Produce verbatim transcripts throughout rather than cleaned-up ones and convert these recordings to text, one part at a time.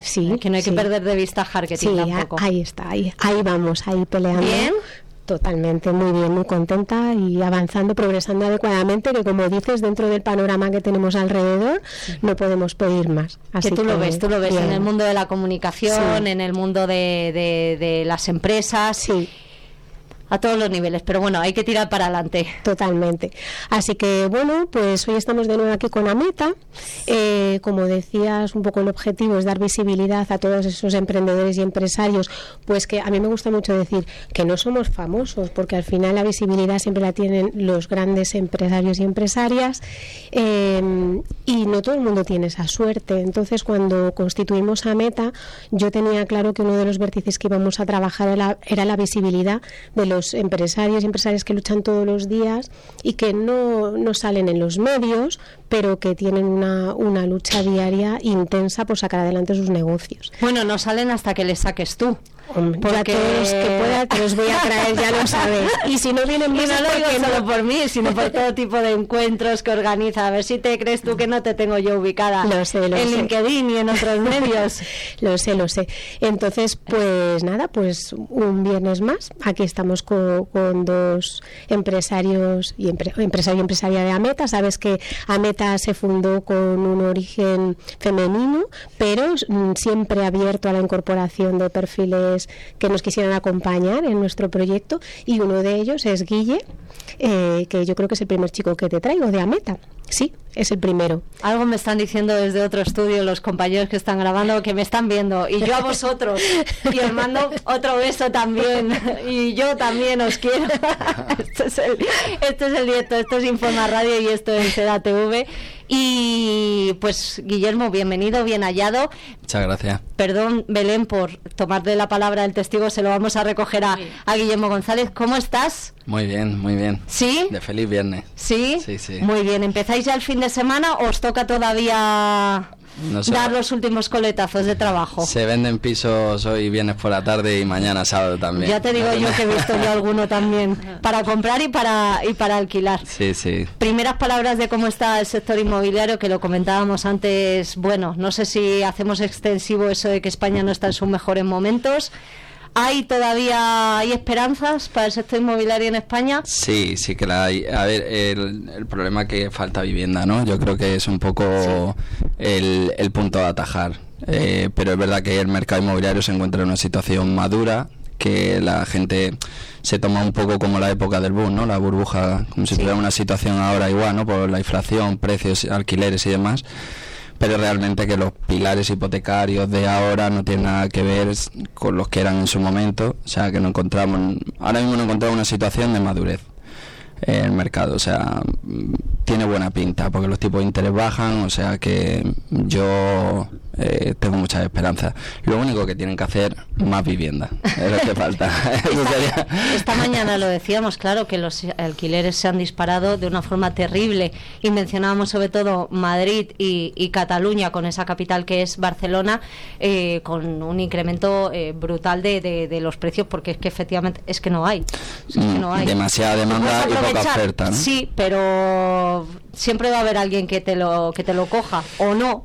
Sí, que no hay sí. que perder de vista marketing sí, tampoco. Ahí está, ahí, ahí vamos, ahí peleando. ¿Bien? Totalmente, muy bien, muy contenta y avanzando, progresando adecuadamente, que como dices, dentro del panorama que tenemos alrededor, sí. no podemos pedir más. Así que tú que, lo ves, tú lo ves bien. En el mundo de la comunicación, sí. en el mundo de, de, de las empresas. Sí. A todos los niveles, pero bueno, hay que tirar para adelante. Totalmente. Así que bueno, pues hoy estamos de nuevo aquí con Ameta. Eh, como decías, un poco el objetivo es dar visibilidad a todos esos emprendedores y empresarios, pues que a mí me gusta mucho decir que no somos famosos, porque al final la visibilidad siempre la tienen los grandes empresarios y empresarias, eh, y no todo el mundo tiene esa suerte. Entonces, cuando constituimos Ameta, yo tenía claro que uno de los vértices que íbamos a trabajar era la, era la visibilidad de los empresarios y empresarias que luchan todos los días y que no, no salen en los medios, pero que tienen una, una lucha diaria intensa por sacar adelante sus negocios. Bueno, no salen hasta que les saques tú. Hombre, porque todos los que pueda te los voy a traer, ya lo sabes. Y si no vienen más, y no lo digo no... solo por mí, sino por todo tipo de encuentros que organiza. A ver si te crees tú que no te tengo yo ubicada lo sé, lo en sé. LinkedIn y en otros medios. Lo sé, lo sé. Entonces, pues nada, pues un viernes más. Aquí estamos con, con dos empresarios y empre, empresario y empresaria de Ameta. Sabes que Ameta se fundó con un origen femenino, pero mm, siempre abierto a la incorporación de perfiles que nos quisieran acompañar en nuestro proyecto, y uno de ellos es Guille, eh, que yo creo que es el primer chico que te traigo de Ameta. Sí, es el primero. Algo me están diciendo desde otro estudio los compañeros que están grabando, que me están viendo, y yo a vosotros, y os mando otro beso también, y yo también os quiero. Esto es el, esto es el directo, esto es Informa Radio y esto es Seda T V. Y pues Guillermo, bienvenido, bien hallado. Muchas gracias. Perdón, Belén, por tomarle la palabra del testigo, se lo vamos a recoger a, a Guillermo González. ¿Cómo estás? Muy bien, muy bien. ¿Sí? De feliz viernes. ¿Sí? Sí, sí. Muy bien, ¿empezáis ya el fin de semana o os toca todavía no sé, dar los últimos coletazos de trabajo? Se venden pisos hoy viernes por la tarde y mañana sábado también. Ya te digo yo que he visto yo alguno también para comprar y para y para alquilar. Sí, sí. Primeras palabras de cómo está el sector inmobiliario, que lo comentábamos antes. Bueno, no sé si hacemos extensivo eso de que España no está en sus mejores momentos. ¿Hay todavía hay esperanzas para el sector inmobiliario en España? Sí, sí que la hay. A ver, el, el problema es que falta vivienda, ¿no? Yo creo que es un poco sí. el, el punto a atajar. Eh, pero es verdad que el mercado inmobiliario se encuentra en una situación madura, que la gente se toma un poco como la época del boom, ¿no? La burbuja, como si sí. tuviera una situación ahora igual, ¿no? Por la inflación, precios, alquileres y demás. Pero realmente que los pilares hipotecarios de ahora no tienen nada que ver con los que eran en su momento. O sea, que no encontramos, ahora mismo no encontramos una situación de madurez en el mercado. O sea, tiene buena pinta porque los tipos de interés bajan. O sea que yo eh, tengo muchas esperanzas. Lo único que tienen que hacer, más vivienda, es lo que falta. esta, esta mañana lo decíamos, claro, que los alquileres se han disparado de una forma terrible, y mencionábamos sobre todo Madrid y, y Cataluña, con esa capital que es Barcelona, eh, con un incremento eh, brutal de, de, de los precios, porque es que efectivamente es que no hay, es que no hay. Demasiada demanda y poca oferta, ¿no? Sí, pero siempre va a haber alguien que te lo que te lo coja, o no.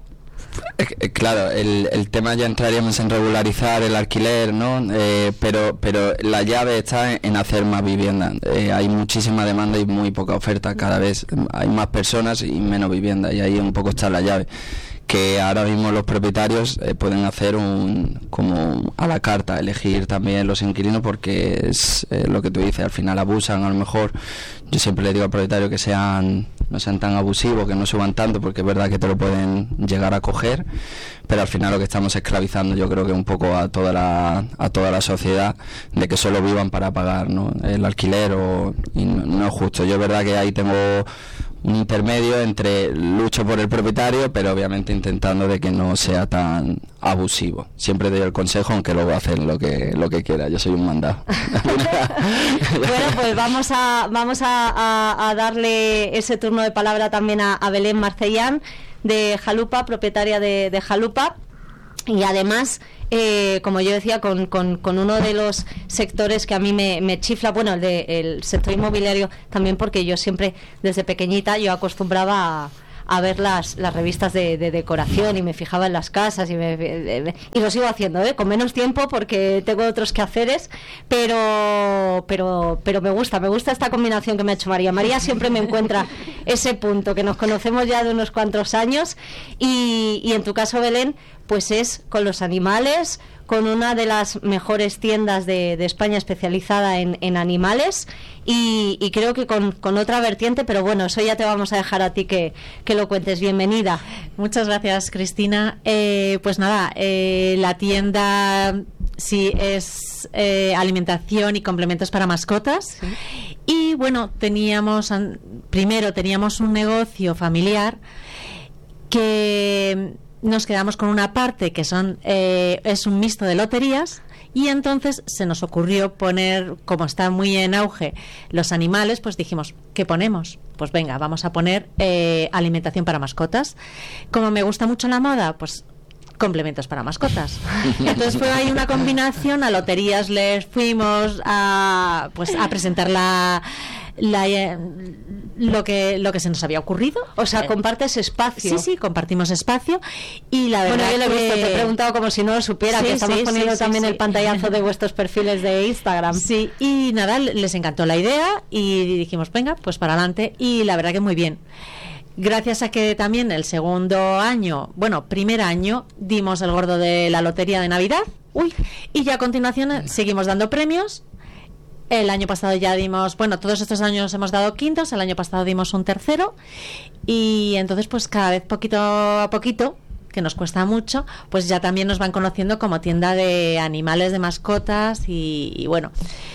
Claro, el, el tema ya entraríamos en regularizar el alquiler, ¿no? Eh, pero pero la llave está en, en hacer más vivienda. Eh, hay muchísima demanda y muy poca oferta. Cada vez hay más personas y menos vivienda, y ahí un poco está la llave. Que ahora mismo los propietarios eh, pueden hacer un como a la carta, elegir también los inquilinos, porque es eh, lo que tú dices, al final abusan. A lo mejor yo siempre le digo al propietario que sean no sean tan abusivos, que no suban tanto, porque es verdad que te lo pueden llegar a coger, pero al final lo que estamos esclavizando, yo creo que un poco a toda la a toda la sociedad, de que solo vivan para pagar, ¿no? el alquiler, o, y no, no es justo. Yo es verdad que ahí tengo un intermedio entre lucho por el propietario, pero obviamente intentando de que no sea tan abusivo. Siempre doy el consejo, aunque luego hacen lo que lo que quiera. Yo soy un mandado. Bueno, pues vamos a vamos a, a, a darle ese turno de palabra también a, a Belén Marcellán, de Jalupa, propietaria de, de Jalupa. Y además, eh, como yo decía, con, con, con uno de los sectores que a mí me, me chifla, bueno, el, de, el sector inmobiliario también, porque yo siempre, desde pequeñita, yo acostumbraba a, a ver las, las revistas de, de decoración y me fijaba en las casas y, me, y lo sigo haciendo, ¿eh? Con menos tiempo porque tengo otros quehaceres, pero, pero, pero me gusta, me gusta esta combinación que me ha hecho María. María siempre me encuentra ese punto, que nos conocemos ya de unos cuantos años y, y en tu caso, Belén, pues es con los animales, con una de las mejores tiendas de, de España especializada en, en animales y, y creo que con, con otra vertiente, pero bueno, eso ya te vamos a dejar a ti que, que lo cuentes. Bienvenida. Muchas gracias, Cristina. Eh, pues nada, eh, la tienda sí es eh, alimentación y complementos para mascotas. ¿Sí? Y bueno, teníamos, primero teníamos un negocio familiar que nos quedamos con una parte que son eh, es un mixto de loterías y entonces se nos ocurrió poner, como está muy en auge los animales, pues dijimos, ¿qué ponemos? Pues venga, vamos a poner eh, alimentación para mascotas. Como me gusta mucho la moda, pues complementos para mascotas. Entonces fue ahí una combinación, a loterías les fuimos a pues a presentar la La, eh, lo que lo que se nos había ocurrido. O sea, compartes espacio. Sí, sí, compartimos espacio y la verdad bueno, yo lo he visto, que... te he preguntado como si no lo supiera, sí, que estamos sí, poniendo sí, también sí, el pantallazo de vuestros perfiles de Instagram. Sí, y nada, les encantó la idea y dijimos, venga, pues para adelante, y la verdad que muy bien. Gracias a que también el segundo año, bueno, primer año, dimos el gordo de la lotería de Navidad. Uy, y ya a continuación seguimos dando premios. El año pasado ya dimos, bueno, todos estos años hemos dado quintos, el año pasado dimos un tercero y entonces pues cada vez poquito a poquito, que nos cuesta mucho, pues ya también nos van conociendo como tienda de animales, de mascotas y, y bueno,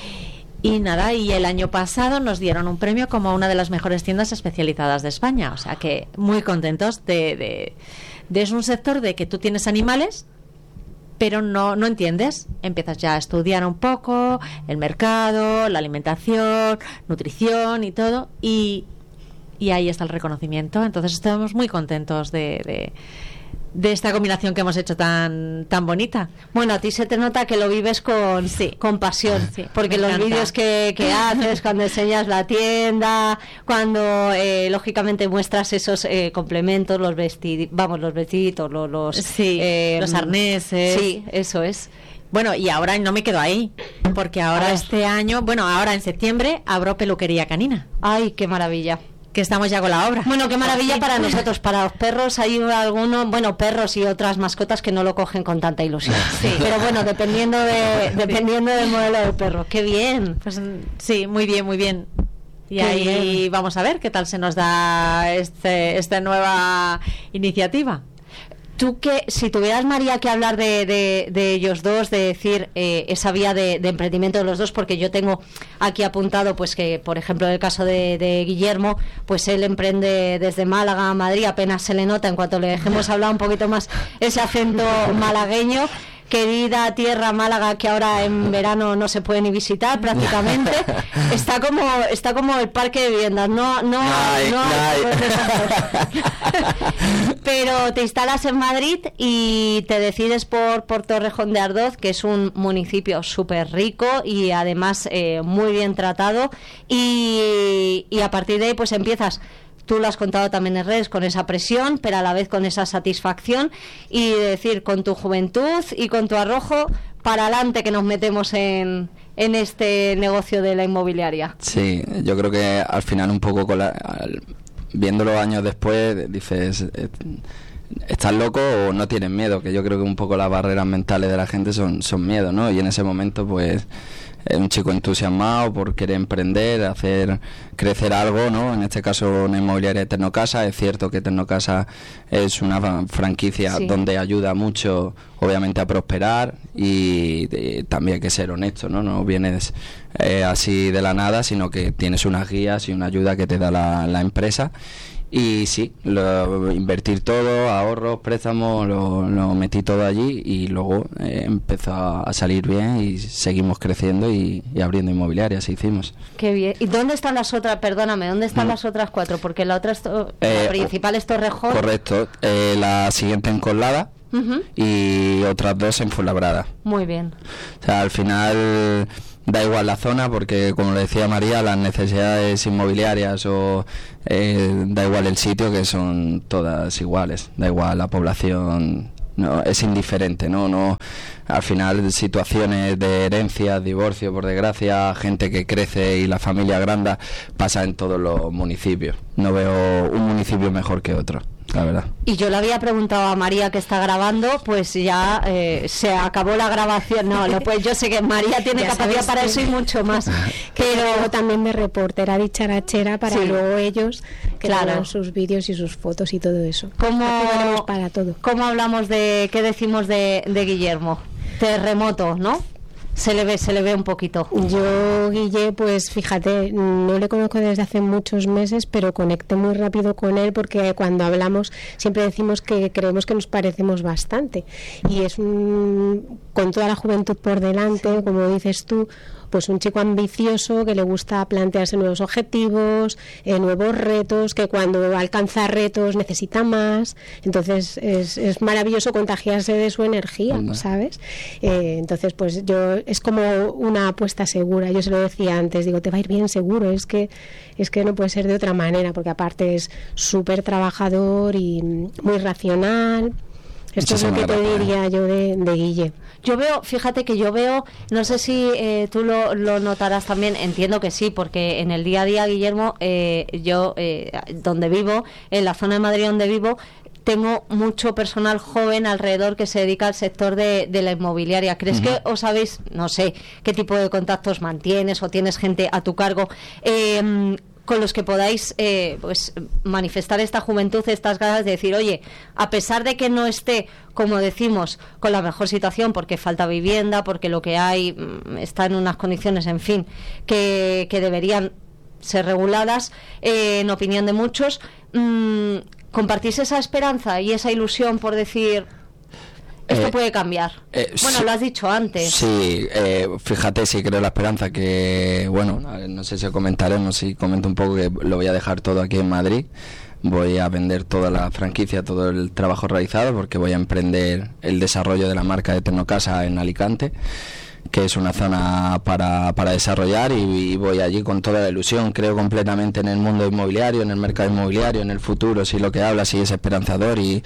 y nada, y el año pasado nos dieron un premio como una de las mejores tiendas especializadas de España, o sea que muy contentos de, de, de es un sector de que tú tienes animales pero no, no entiendes, empiezas ya a estudiar un poco el mercado, la alimentación, nutrición y todo, y, y ahí está el reconocimiento. Entonces estamos muy contentos de, de, de esta combinación que hemos hecho tan tan bonita. Bueno, a ti se te nota que lo vives con, sí, con pasión, sí, porque los vídeos que, que haces, cuando enseñas la tienda, cuando eh, lógicamente muestras esos eh, complementos, los vestiditos, vamos, los vestiditos, los, los, sí, eh, los arneses. Sí, eso es. Bueno, y ahora no me quedo ahí, porque ahora este año, bueno, ahora en septiembre abro peluquería canina. Ay, qué maravilla. Que estamos ya con la obra. Bueno, qué maravilla para nosotros, para los perros hay algunos, bueno, perros y otras mascotas que no lo cogen con tanta ilusión. Sí. Pero bueno, dependiendo de dependiendo del modelo del perro. Qué bien. Pues sí, muy bien, muy bien. Y qué ahí bien. Vamos a ver qué tal se nos da este esta nueva iniciativa. Tú que, si tuvieras, María, que hablar de, de, de ellos dos, de decir eh, esa vía de, de emprendimiento de los dos, porque yo tengo aquí apuntado, pues que, por ejemplo, en el caso de, de Guillermo, pues él emprende desde Málaga a Madrid, apenas se le nota, en cuanto le dejemos hablar un poquito más ese acento malagueño. Querida tierra Málaga, que ahora en verano no se puede ni visitar prácticamente, está como está como el parque de viviendas, no no, ay, no ay. Pero te instalas en Madrid y te decides por, por Torrejón de Ardoz, que es un municipio súper rico y además eh, muy bien tratado, y, y a partir de ahí pues empiezas. Tú lo has contado también en redes, con esa presión, pero a la vez con esa satisfacción, y decir, con tu juventud y con tu arrojo, para adelante que nos metemos en, en este negocio de la inmobiliaria. Sí, yo creo que al final un poco, con la, al, viéndolo años después, dices, ¿estás loco o no tienes miedo? Que yo creo que un poco las barreras mentales de la gente son, son miedo, ¿no? Y en ese momento, pues... un chico entusiasmado por querer emprender, hacer crecer algo, ¿no? En este caso una inmobiliaria de Tecnocasa. Es cierto que Tecnocasa es una franquicia sí. donde ayuda mucho, obviamente, a prosperar, y de, también hay que ser honesto, ¿no? No vienes eh, así de la nada, sino que tienes unas guías y una ayuda que te da la, la empresa. Y sí, lo, invertir todo, ahorros, préstamos, lo, lo metí todo allí, y luego eh, empezó a, a salir bien y seguimos creciendo y, y abriendo inmobiliarias, hicimos. Qué bien. ¿Y dónde están las otras, perdóname, dónde están no. las otras cuatro? Porque la otra es to, eh, la principal es Torrejón. Correcto, eh, la siguiente en Coslada uh-huh. y otras dos en Fuenlabrada. Muy bien. O sea, al final... da igual la zona, porque como le decía María, las necesidades inmobiliarias o eh, da igual el sitio, que son todas iguales, da igual la población. No, es indiferente, ¿no? No, al final situaciones de herencia, divorcio, por desgracia, gente que crece y la familia grande pasa en todos los municipios. No veo un municipio mejor que otro, la verdad. Y yo le había preguntado a María, que está grabando, pues ya eh, se acabó la grabación. No, no, pues yo sé que María tiene Ya capacidad sabes para que- eso y mucho más. Pero Pero también de reportera dicharachera para Sí. luego ellos que Claro. hagan sus vídeos y sus fotos y todo eso. ¿cómo, Aquí tenemos para todo. ¿cómo hablamos de, qué decimos de, de Guillermo? Terremoto, ¿no? Se le ve, se le ve un poquito. Yo, Guille, pues fíjate, no le conozco desde hace muchos meses, pero conecté muy rápido con él porque cuando hablamos siempre decimos que creemos que nos parecemos bastante. Y es un, con toda la juventud por delante, como dices tú, pues un chico ambicioso que le gusta plantearse nuevos objetivos, eh, nuevos retos, que cuando alcanza retos necesita más. Entonces es, es maravilloso contagiarse de su energía, Anda. ¿sabes? Eh, entonces pues yo es como una apuesta segura. Yo se lo decía antes, digo, te va a ir bien seguro, es que es que no puede ser de otra manera, porque aparte es súper trabajador y muy racional. Esto es lo que Muchísimas te gracias. diría yo de, de Guille. Yo veo, fíjate que yo veo, no sé si eh, tú lo, lo notarás también, entiendo que sí, porque en el día a día, Guillermo, eh, yo, eh, donde vivo, en la zona de Madrid donde vivo, tengo mucho personal joven alrededor que se dedica al sector de, de la inmobiliaria. ¿Crees Ujú. que os habéis, no sé, qué tipo de contactos mantienes o tienes gente a tu cargo? Eh, con los que podáis eh, pues manifestar esta juventud, estas ganas de decir, oye, a pesar de que no esté, como decimos, con la mejor situación, porque falta vivienda, porque lo que hay mm, está en unas condiciones, en fin, que, que deberían ser reguladas, eh, en opinión de muchos, mm, ¿compartís esa esperanza y esa ilusión por decir, esto Eh, puede cambiar? eh, Bueno, sí. lo has dicho antes. Sí, eh, fíjate, sí creo la esperanza que, bueno, a ver, no sé si comentaremos, si comento un poco que lo voy a dejar todo aquí en Madrid. Voy a vender toda la franquicia, todo el trabajo realizado, porque voy a emprender el desarrollo de la marca de Tecnocasa en Alicante, que es una zona para, para desarrollar, y, y voy allí con toda la ilusión. Creo completamente en el mundo inmobiliario, en el mercado inmobiliario, en el futuro. Si lo que habla sí es esperanzador, y,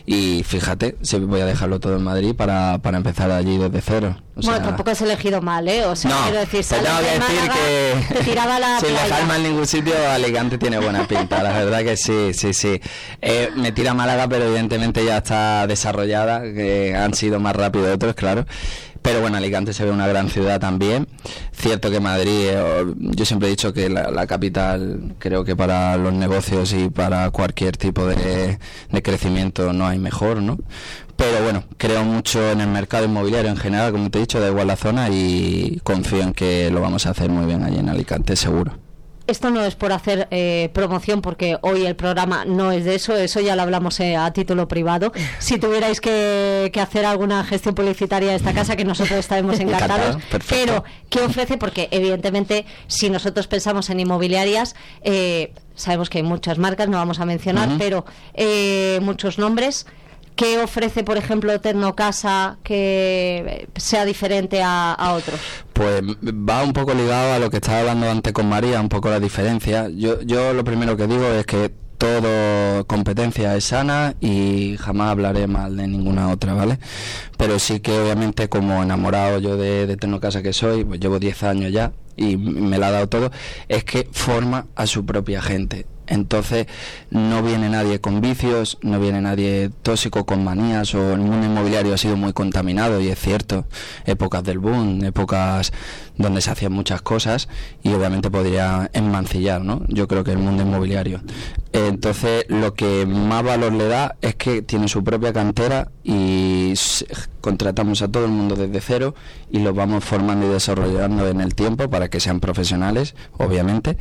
y fíjate, sí, voy a dejarlo todo en Madrid para, para empezar allí desde cero. O Bueno, sea, tampoco has elegido mal, ¿eh? O sea, no, quiero decir, te sales tengo que de decir Málaga, que te tiraba a la sin playa. dejar mal en ningún sitio, Alicante tiene buena pinta, la verdad que sí, sí, sí. Eh, me tira Málaga, pero evidentemente ya está desarrollada, que han sido más rápido otros, claro. Pero bueno, Alicante se ve una gran ciudad también. Cierto que Madrid, eh, yo siempre he dicho que la, la capital, creo que para los negocios y para cualquier tipo de, de crecimiento no hay mejor, ¿no? Pero bueno, creo mucho en el mercado inmobiliario en general, como te he dicho, da igual la zona, y confío en que lo vamos a hacer muy bien allí en Alicante, seguro. Esto no es por hacer eh, promoción, porque hoy el programa no es de eso, eso ya lo hablamos eh, a título privado. Si tuvierais que, que hacer alguna gestión publicitaria de esta casa, que nosotros estaremos encantados. Encantado, perfecto. Pero, ¿qué ofrece? Porque evidentemente, si nosotros pensamos en inmobiliarias, eh, sabemos que hay muchas marcas, no vamos a mencionar, Ujú. pero eh, muchos nombres. ¿Qué ofrece, por ejemplo, Tecnocasa que sea diferente a, a otros? Pues va un poco ligado a lo que estaba hablando antes con María, un poco la diferencia. Yo, yo lo primero que digo es que todo competencia es sana y jamás hablaré mal de ninguna otra, ¿vale? Pero sí que obviamente, como enamorado yo de, de Tecnocasa que soy, pues llevo diez años ya y me la ha dado todo, es que forma a su propia gente. Entonces no viene nadie con vicios, no viene nadie tóxico con manías, o el mundo inmobiliario ha sido muy contaminado, y es cierto, épocas del boom, épocas donde se hacían muchas cosas, y obviamente podría enmancillar, ¿no? Yo creo que el mundo inmobiliario. Entonces lo que más valor le da es que tiene su propia cantera, y s- contratamos a todo el mundo desde cero y los vamos formando y desarrollando en el tiempo para que sean profesionales, obviamente,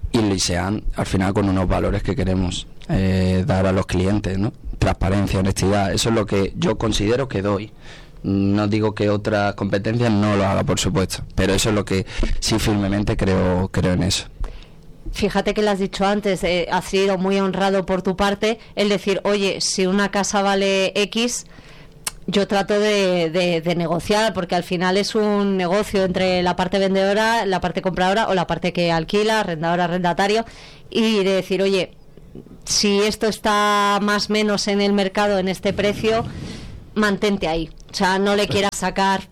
y sean al final con unos valores que queremos eh, dar a los clientes, ¿no? Transparencia, honestidad, eso es lo que yo considero que doy. No digo que otras competencias no lo haga, por supuesto, pero eso es lo que sí firmemente creo, creo en eso. Fíjate que lo has dicho antes, eh, has sido muy honrado por tu parte el decir, oye, si una casa vale X, yo trato de, de, de negociar, porque al final es un negocio entre la parte vendedora, la parte compradora o la parte que alquila, arrendador, arrendatario, y de decir, oye, si esto está más o menos en el mercado en este precio, mantente ahí, o sea, no le quieras sacar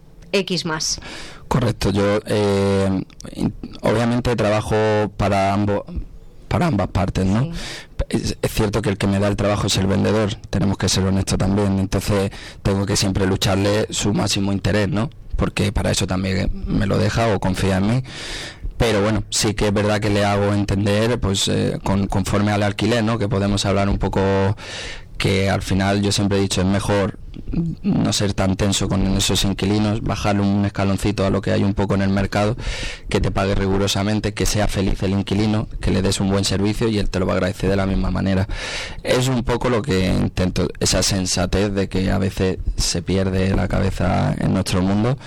X más. Correcto, yo eh, obviamente trabajo para ambos, para ambas partes, ¿no? Sí. Es, es cierto que el que me da el trabajo es el vendedor, tenemos que ser honestos también, entonces tengo que siempre lucharle su máximo interés, ¿no? Porque para eso también me lo deja o confía en mí. Pero bueno, sí que es verdad que le hago entender, pues eh, con, conforme al alquiler, ¿no? Que podemos hablar un poco, que al final yo siempre he dicho, es mejor no ser tan tenso con esos inquilinos, bajarle un escaloncito a lo que hay un poco en el mercado, que te pague rigurosamente, que sea feliz el inquilino, que le des un buen servicio y él te lo va a agradecer de la misma manera. Es un poco lo que intento, esa sensatez de que a veces se pierde la cabeza en nuestro mundo,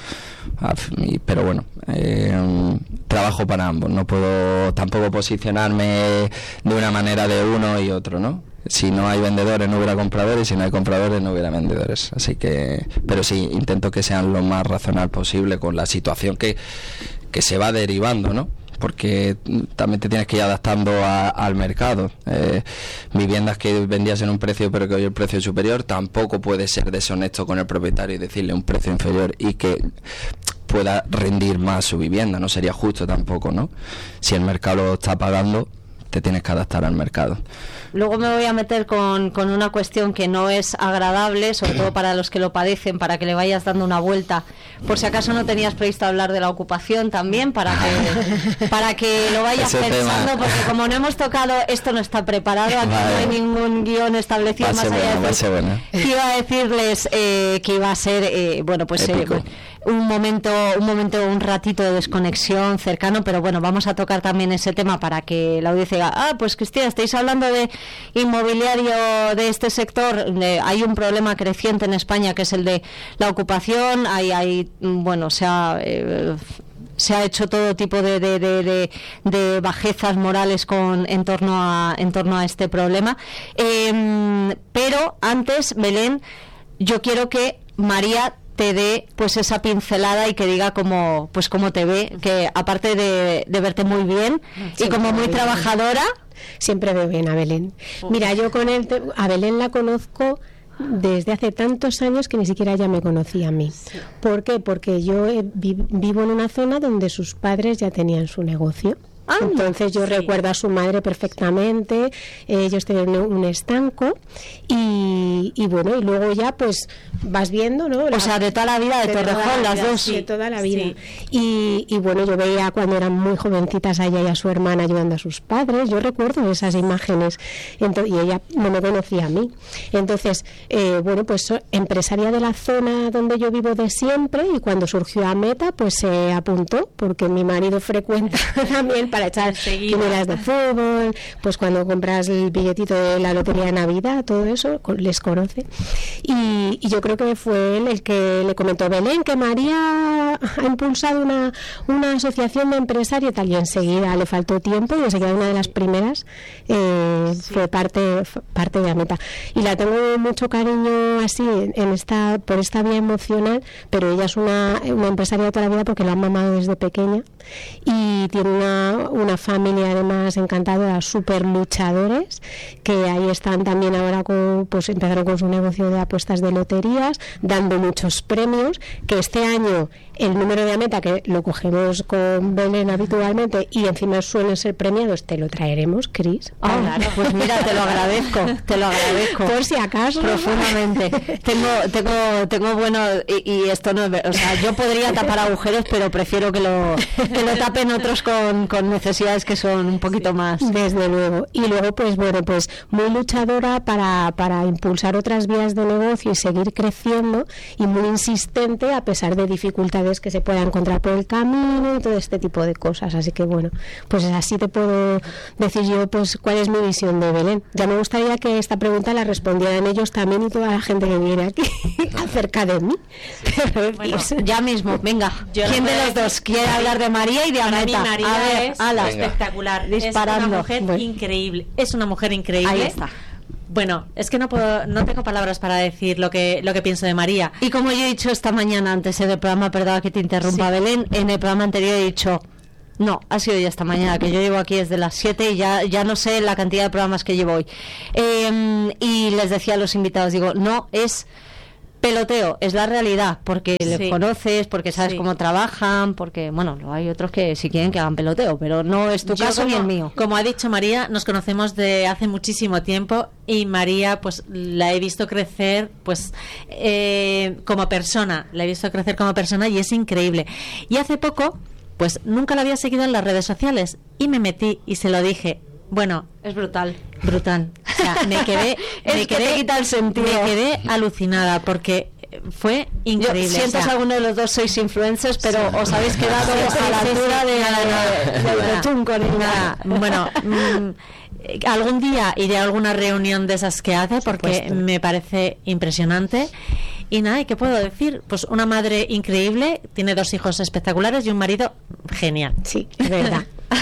pero bueno, eh, trabajo para ambos, no puedo tampoco posicionarme de una manera de uno y otro, ¿no? Si no hay vendedores no hubiera compradores, y si no hay compradores no hubiera vendedores, así que, pero sí, intento que sean lo más razonable posible con la situación que, que se va derivando, ¿no? Porque también te tienes que ir adaptando a, al mercado. Eh, viviendas que vendías en un precio pero que hoy el precio es superior, tampoco puede ser deshonesto con el propietario y decirle un precio inferior y que pueda rendir más su vivienda, no sería justo tampoco, ¿no? Si el mercado lo está pagando, te tienes que adaptar al mercado. Luego me voy a meter con, con una cuestión que no es agradable, sobre todo para los que lo padecen, para que le vayas dando una vuelta. Por si acaso no tenías previsto hablar de la ocupación también, para que para que lo vayas Ese pensando, tema. Porque como no hemos tocado, esto no está preparado, aquí vale. No hay ningún guión establecido, más allá bueno, de decir, bueno. que iba a decirles eh, que iba a ser, eh, bueno, pues eh, un momento, un momento, un ratito de desconexión cercano, pero bueno, vamos a tocar también ese tema para que la audiencia diga, ah, pues Cristina, estáis hablando de inmobiliario de este sector, de, hay un problema creciente en España que es el de la ocupación, hay, hay bueno, se ha... Eh, se ha hecho todo tipo de, de, de, de, de bajezas morales con en torno a en torno a este problema, eh, pero antes, Belén, yo quiero que María te dé pues esa pincelada y que diga cómo pues cómo te ve, que aparte de, de verte muy bien sí, y como muy trabajadora, siempre veo bien a Belén. Mira, yo con él te, a Belén la conozco desde hace tantos años que ni siquiera ella me conocía a mí. Sí. ¿Por qué? Porque yo eh, vi, vivo en una zona donde sus padres ya tenían su negocio. Ah, entonces yo sí. recuerdo a su madre perfectamente, ellos tenían un estanco y, y bueno, y luego ya pues vas viendo, ¿no? La, o sea, de toda la vida de, de Torrejón, las dos. Sí, de toda la vida. Sí. Y, y bueno, yo veía cuando eran muy jovencitas a ella y a su hermana ayudando a sus padres, yo recuerdo esas imágenes, entonces, y ella no me conocía a mí. Entonces, eh, bueno, pues empresaria de la zona donde yo vivo de siempre, y cuando surgió Ameta, pues se apuntó, porque mi marido frecuenta también para echar quinielas de fútbol, pues cuando compras el billetito de la lotería de Navidad, todo eso, les conoce. Y, y yo creo que fue él el que le comentó, Belén, que María ha impulsado una, una asociación de empresarios y tal, y enseguida le faltó tiempo y enseguida una de las primeras eh, sí. fue parte, parte de Ameta. Y la tengo mucho cariño así, en esta por esta vía emocional, pero ella es una, una empresaria de toda la vida porque la ha mamado desde pequeña y tiene una una familia además encantadora, súper luchadores, que ahí están también ahora con, pues empezaron con su negocio de apuestas de loterías, dando muchos premios, que este año el número de Ameta, que lo cogemos con Belén habitualmente y encima suelen ser premiados, te lo traeremos, Cris. Oh, claro, pues mira, te lo agradezco, te lo agradezco. Por si acaso. Profundamente. tengo, tengo, tengo bueno, y, y esto no es, o sea, yo podría tapar agujeros, pero prefiero que lo, que lo tapen otros con, con necesidades que son un poquito más. Desde luego. Y luego, pues bueno, pues muy luchadora para, para impulsar otras vías de negocio y seguir creciendo, y muy insistente a pesar de dificultades que se pueda encontrar por el camino y todo este tipo de cosas. Así que bueno, pues así te puedo decir yo pues cuál es mi visión de Belén. Ya me gustaría que esta pregunta la respondieran ellos también y toda la gente que viene aquí acerca de mí. Pero, bueno, pues, ya mismo, venga. Yo ¿Quién de los dos quiere hablar de María y de Ameta? María a ver, es ala, espectacular. Disparando. Es una mujer bueno. increíble. Es una mujer increíble. Ahí está. Bueno, es que no puedo, no tengo palabras para decir lo que lo que pienso de María. Y como yo he dicho esta mañana antes en el programa, perdona que te interrumpa, sí. Belén, en el programa anterior he dicho, no, ha sido ya esta mañana, que yo llevo aquí desde las siete y ya, ya no sé la cantidad de programas que llevo hoy. Eh, y les decía a los invitados, digo, no es peloteo, es la realidad, porque sí. les conoces, porque sabes sí. cómo trabajan, porque, bueno, hay otros que si quieren que hagan peloteo, pero no es tu Yo caso como, ni el mío. Como ha dicho María, nos conocemos de hace muchísimo tiempo y María, pues la he visto crecer, pues eh, como persona, la he visto crecer como persona y es increíble. Y hace poco, pues nunca la había seguido en las redes sociales y me metí y se lo dije. Bueno, es brutal, brutal. O sea, me quedé, me es quedé, que te quita el sentido. Me quedé alucinada porque fue increíble. Yo siento o sea, que alguno de los dos sois influencers, pero sí. os habéis quedado sí, a la altura de, de, de, de Retunco ni nada. Bueno, mmm, algún día iré a alguna reunión de esas que hace porque me parece impresionante. Y nada, ¿y qué puedo decir? Pues una madre increíble, tiene dos hijos espectaculares y un marido genial. Sí, es verdad.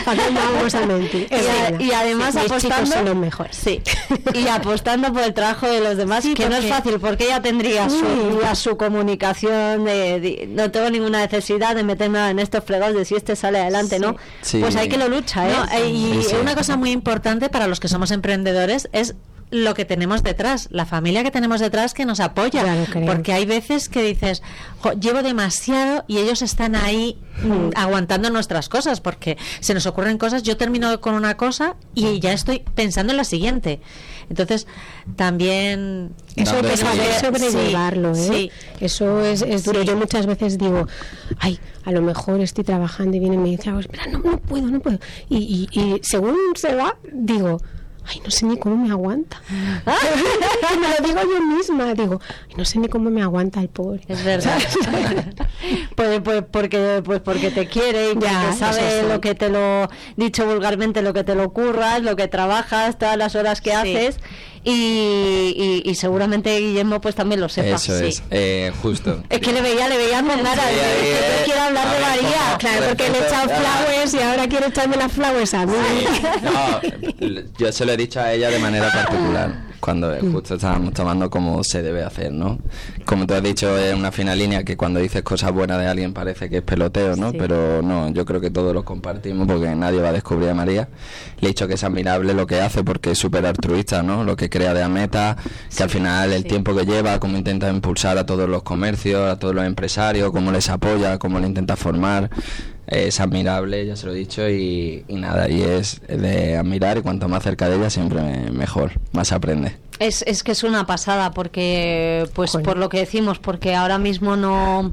y, y además sí, apostando son los mejores. Sí. Y apostando por el trabajo de los demás, sí, que porque... no es fácil, porque ella tendría su, uh, su comunicación de, de, no tengo ninguna necesidad de meterme en estos fregados de si este sale adelante, sí. ¿no? Sí. Pues hay que lo lucha, ¿eh? No, y sí, sí. una cosa muy importante para los que somos emprendedores es lo que tenemos detrás, la familia que tenemos detrás que nos apoya, claro, porque hay veces que dices, jo, llevo demasiado y ellos están ahí mm, aguantando nuestras cosas, porque se nos ocurren cosas, yo termino con una cosa y ya estoy pensando en la siguiente. Entonces también eso es saber sobrellevarlo, sí, ¿eh? Sí. Eso es, es duro. Sí. Yo muchas veces digo, ay, a lo mejor estoy trabajando y vienen y me dicen, espera, no, no puedo, no puedo, y, y, y según se va, digo, ay, no sé ni cómo me aguanta. Me lo digo yo misma, digo, ay, no sé ni cómo me aguanta el pobre. Es verdad. pues, pues porque pues porque te quiere y ya sabe lo que te lo, dicho vulgarmente, lo que te lo curras, lo que trabajas, todas las horas que sí. haces. Y, y, y seguramente Guillermo pues también lo sepa. Eso es, sí. eh, justo. Es que le veía, le veía con ganas. Sí, eh, eh, quiero hablar de María. Cómo, claro, porque le he echado flowers y ahora quiere echarme las flowers a mí. No, yo se lo he dicho a ella de manera particular, cuando justo estábamos tomando cómo se debe hacer, ¿no? Como tú has dicho, es una fina línea que cuando dices cosas buenas de alguien parece que es peloteo, ¿no? Sí. Pero no, yo creo que todos lo compartimos porque nadie va a descubrir a María. Le he dicho que es admirable lo que hace porque es súper altruista, ¿no? Lo que crea de Ameta, que sí, al final el sí. tiempo que lleva, cómo intenta impulsar a todos los comercios, a todos los empresarios, cómo les apoya, cómo le intenta formar. Es admirable, ya se lo he dicho, y, y nada, y es de admirar, y cuanto más cerca de ella siempre mejor, más aprende. Es, es que es una pasada, porque pues bueno. por lo que decimos, porque ahora mismo no,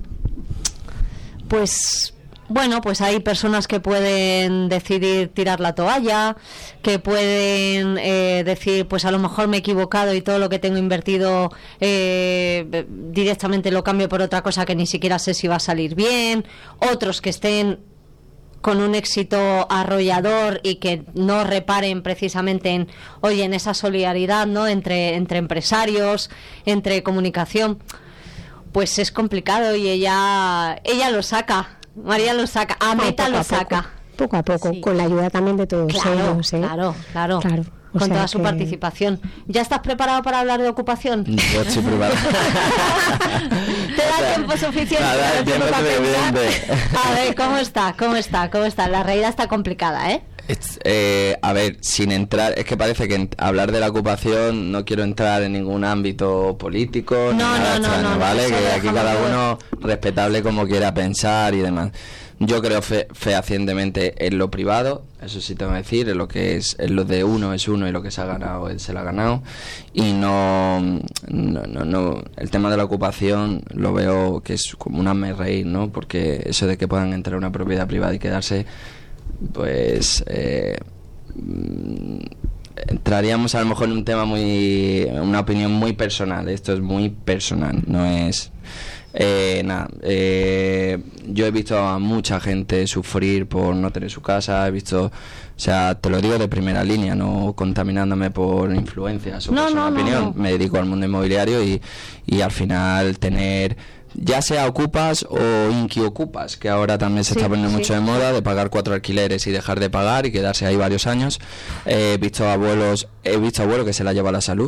pues bueno, pues hay personas que pueden decidir tirar la toalla, que pueden eh, decir, pues a lo mejor me he equivocado y todo lo que tengo invertido eh, directamente lo cambio por otra cosa que ni siquiera sé si va a salir bien, otros que estén con un éxito arrollador y que no reparen precisamente en, oye, en esa solidaridad, ¿no? entre, entre empresarios, entre comunicación, pues es complicado y ella, ella lo saca. María lo saca, Ameta lo saca. Poco a poco, sí. con la ayuda también de todos claro, ellos. ¿eh? Claro, claro, claro. Con toda su que... participación. ¿Ya estás preparado para hablar de ocupación? Yo estoy preparado. ¿Te da tiempo suficiente? Nada, tiempo para pensar? A ver, ¿cómo está? ¿Cómo está? ¿Cómo está? La realidad está complicada, ¿eh? Es, eh, a ver, sin entrar, es que parece que en, hablar de la ocupación no quiero entrar en ningún ámbito político, no, ni nada no, extraño, no, no, ¿vale? No, que aquí cada ver. uno respetable como quiera pensar y demás. Yo creo fe, fehacientemente en lo privado, eso sí tengo que decir, en lo que es en lo de uno es uno y lo que se ha ganado él se lo ha ganado, y no, no, no, no el tema de la ocupación lo veo que es como un hazme reír, ¿no? Porque eso de que puedan entrar a una propiedad privada y quedarse, pues eh, entraríamos a lo mejor en un tema muy, una opinión muy personal. Esto es muy personal, no es eh, nada. Eh, yo he visto a mucha gente sufrir por no tener su casa, he visto, o sea, te lo digo de primera línea, no contaminándome por influencias o no, por su no, opinión. No, no. Me dedico al mundo inmobiliario y, y al final tener, ya sea ocupas o inquiocupas, que ahora también se sí, está poniendo sí. mucho de moda, de pagar cuatro alquileres y dejar de pagar y quedarse ahí varios años. Eh, he visto abuelos, he visto abuelos que se la lleva la salud,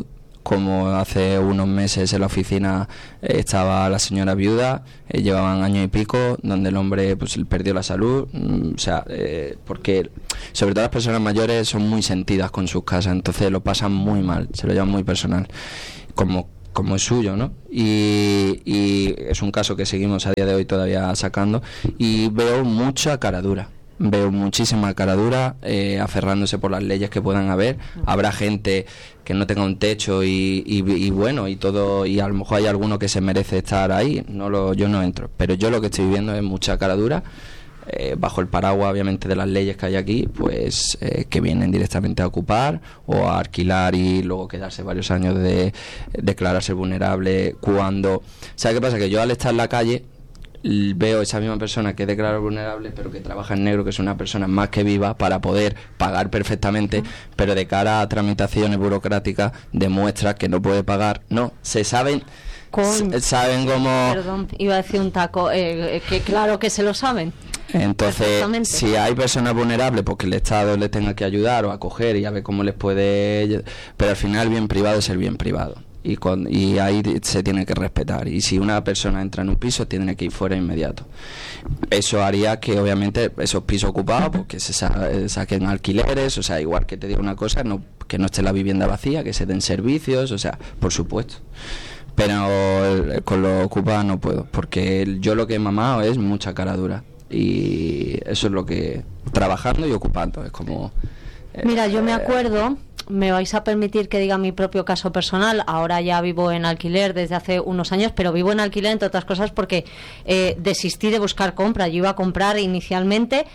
como hace unos meses en la oficina eh, estaba la señora viuda, eh, llevaban año y pico, donde el hombre pues perdió la salud, mm, o sea, eh, porque sobre todo las personas mayores son muy sentidas con sus casas, entonces lo pasan muy mal, se lo llevan muy personal, como como es suyo, ¿no? Y, y es un caso que seguimos a día de hoy todavía sacando, y veo mucha cara dura. Veo muchísima cara dura, eh, aferrándose por las leyes que puedan haber. Habrá gente que no tenga un techo y, y, y bueno, y todo, y a lo mejor hay alguno que se merece estar ahí. No lo, yo no entro, pero yo lo que estoy viendo es mucha cara dura, eh, bajo el paraguas obviamente de las leyes que hay aquí, pues eh, que vienen directamente a ocupar o a alquilar y luego quedarse varios años de declararse vulnerable. Cuando, ¿sabes qué pasa? Que yo al estar en la calle veo esa misma persona que es declarada vulnerable, pero que trabaja en negro, que es una persona más que viva para poder pagar perfectamente, pero de cara a tramitaciones burocráticas demuestra que no puede pagar. No, se saben, se, saben cómo... Perdón, iba a decir un taco, eh, que claro que se lo saben. Entonces, si hay personas vulnerables, pues que el Estado les tenga que ayudar o acoger y a ver cómo les puede... Pero al final el bien privado es el bien privado. Y, con, y ahí se tiene que respetar, y si una persona entra en un piso tiene que ir fuera inmediato. Eso haría que obviamente esos pisos ocupados pues que se sa saquen alquileres, o sea, igual que te digo una cosa, no, que no esté la vivienda vacía, que se den servicios, o sea, por supuesto, pero el, con lo ocupado no puedo, porque el, yo lo que he mamado es mucha cara dura, y eso es lo que, trabajando y ocupando, es como... Eh, Mira, yo me acuerdo... Me vais a permitir que diga mi propio caso personal. Ahora ya vivo en alquiler desde hace unos años, pero vivo en alquiler entre otras cosas porque eh, desistí de buscar compra. Yo iba a comprar inicialmente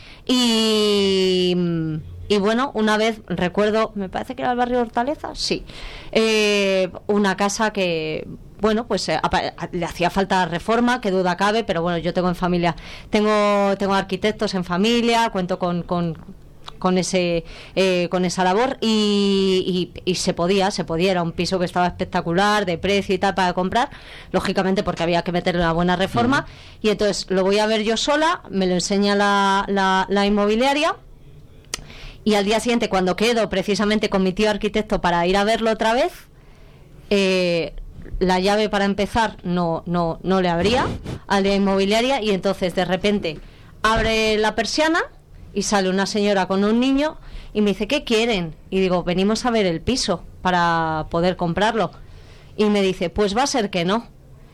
y, y bueno, una vez recuerdo, me parece que era el barrio Hortaleza, sí, eh, una casa que... Bueno, pues eh, le hacía falta reforma, que duda cabe, pero bueno, yo tengo en familia, tengo tengo arquitectos en familia, cuento con... con con ese eh, con esa labor y, y, y se podía, se podía, era un piso que estaba espectacular, de precio y tal para comprar, lógicamente porque había que meterle una buena reforma, uh-huh. Y entonces lo voy a ver yo sola, me lo enseña la, la, la inmobiliaria, y al día siguiente cuando quedo precisamente con mi tío arquitecto para ir a verlo otra vez, eh, la llave para empezar no, no, no le abría a la inmobiliaria, y entonces de repente abre la persiana y sale una señora con un niño y me dice, ¿qué quieren? Y digo, venimos a ver el piso para poder comprarlo. Y me dice, pues va a ser que no.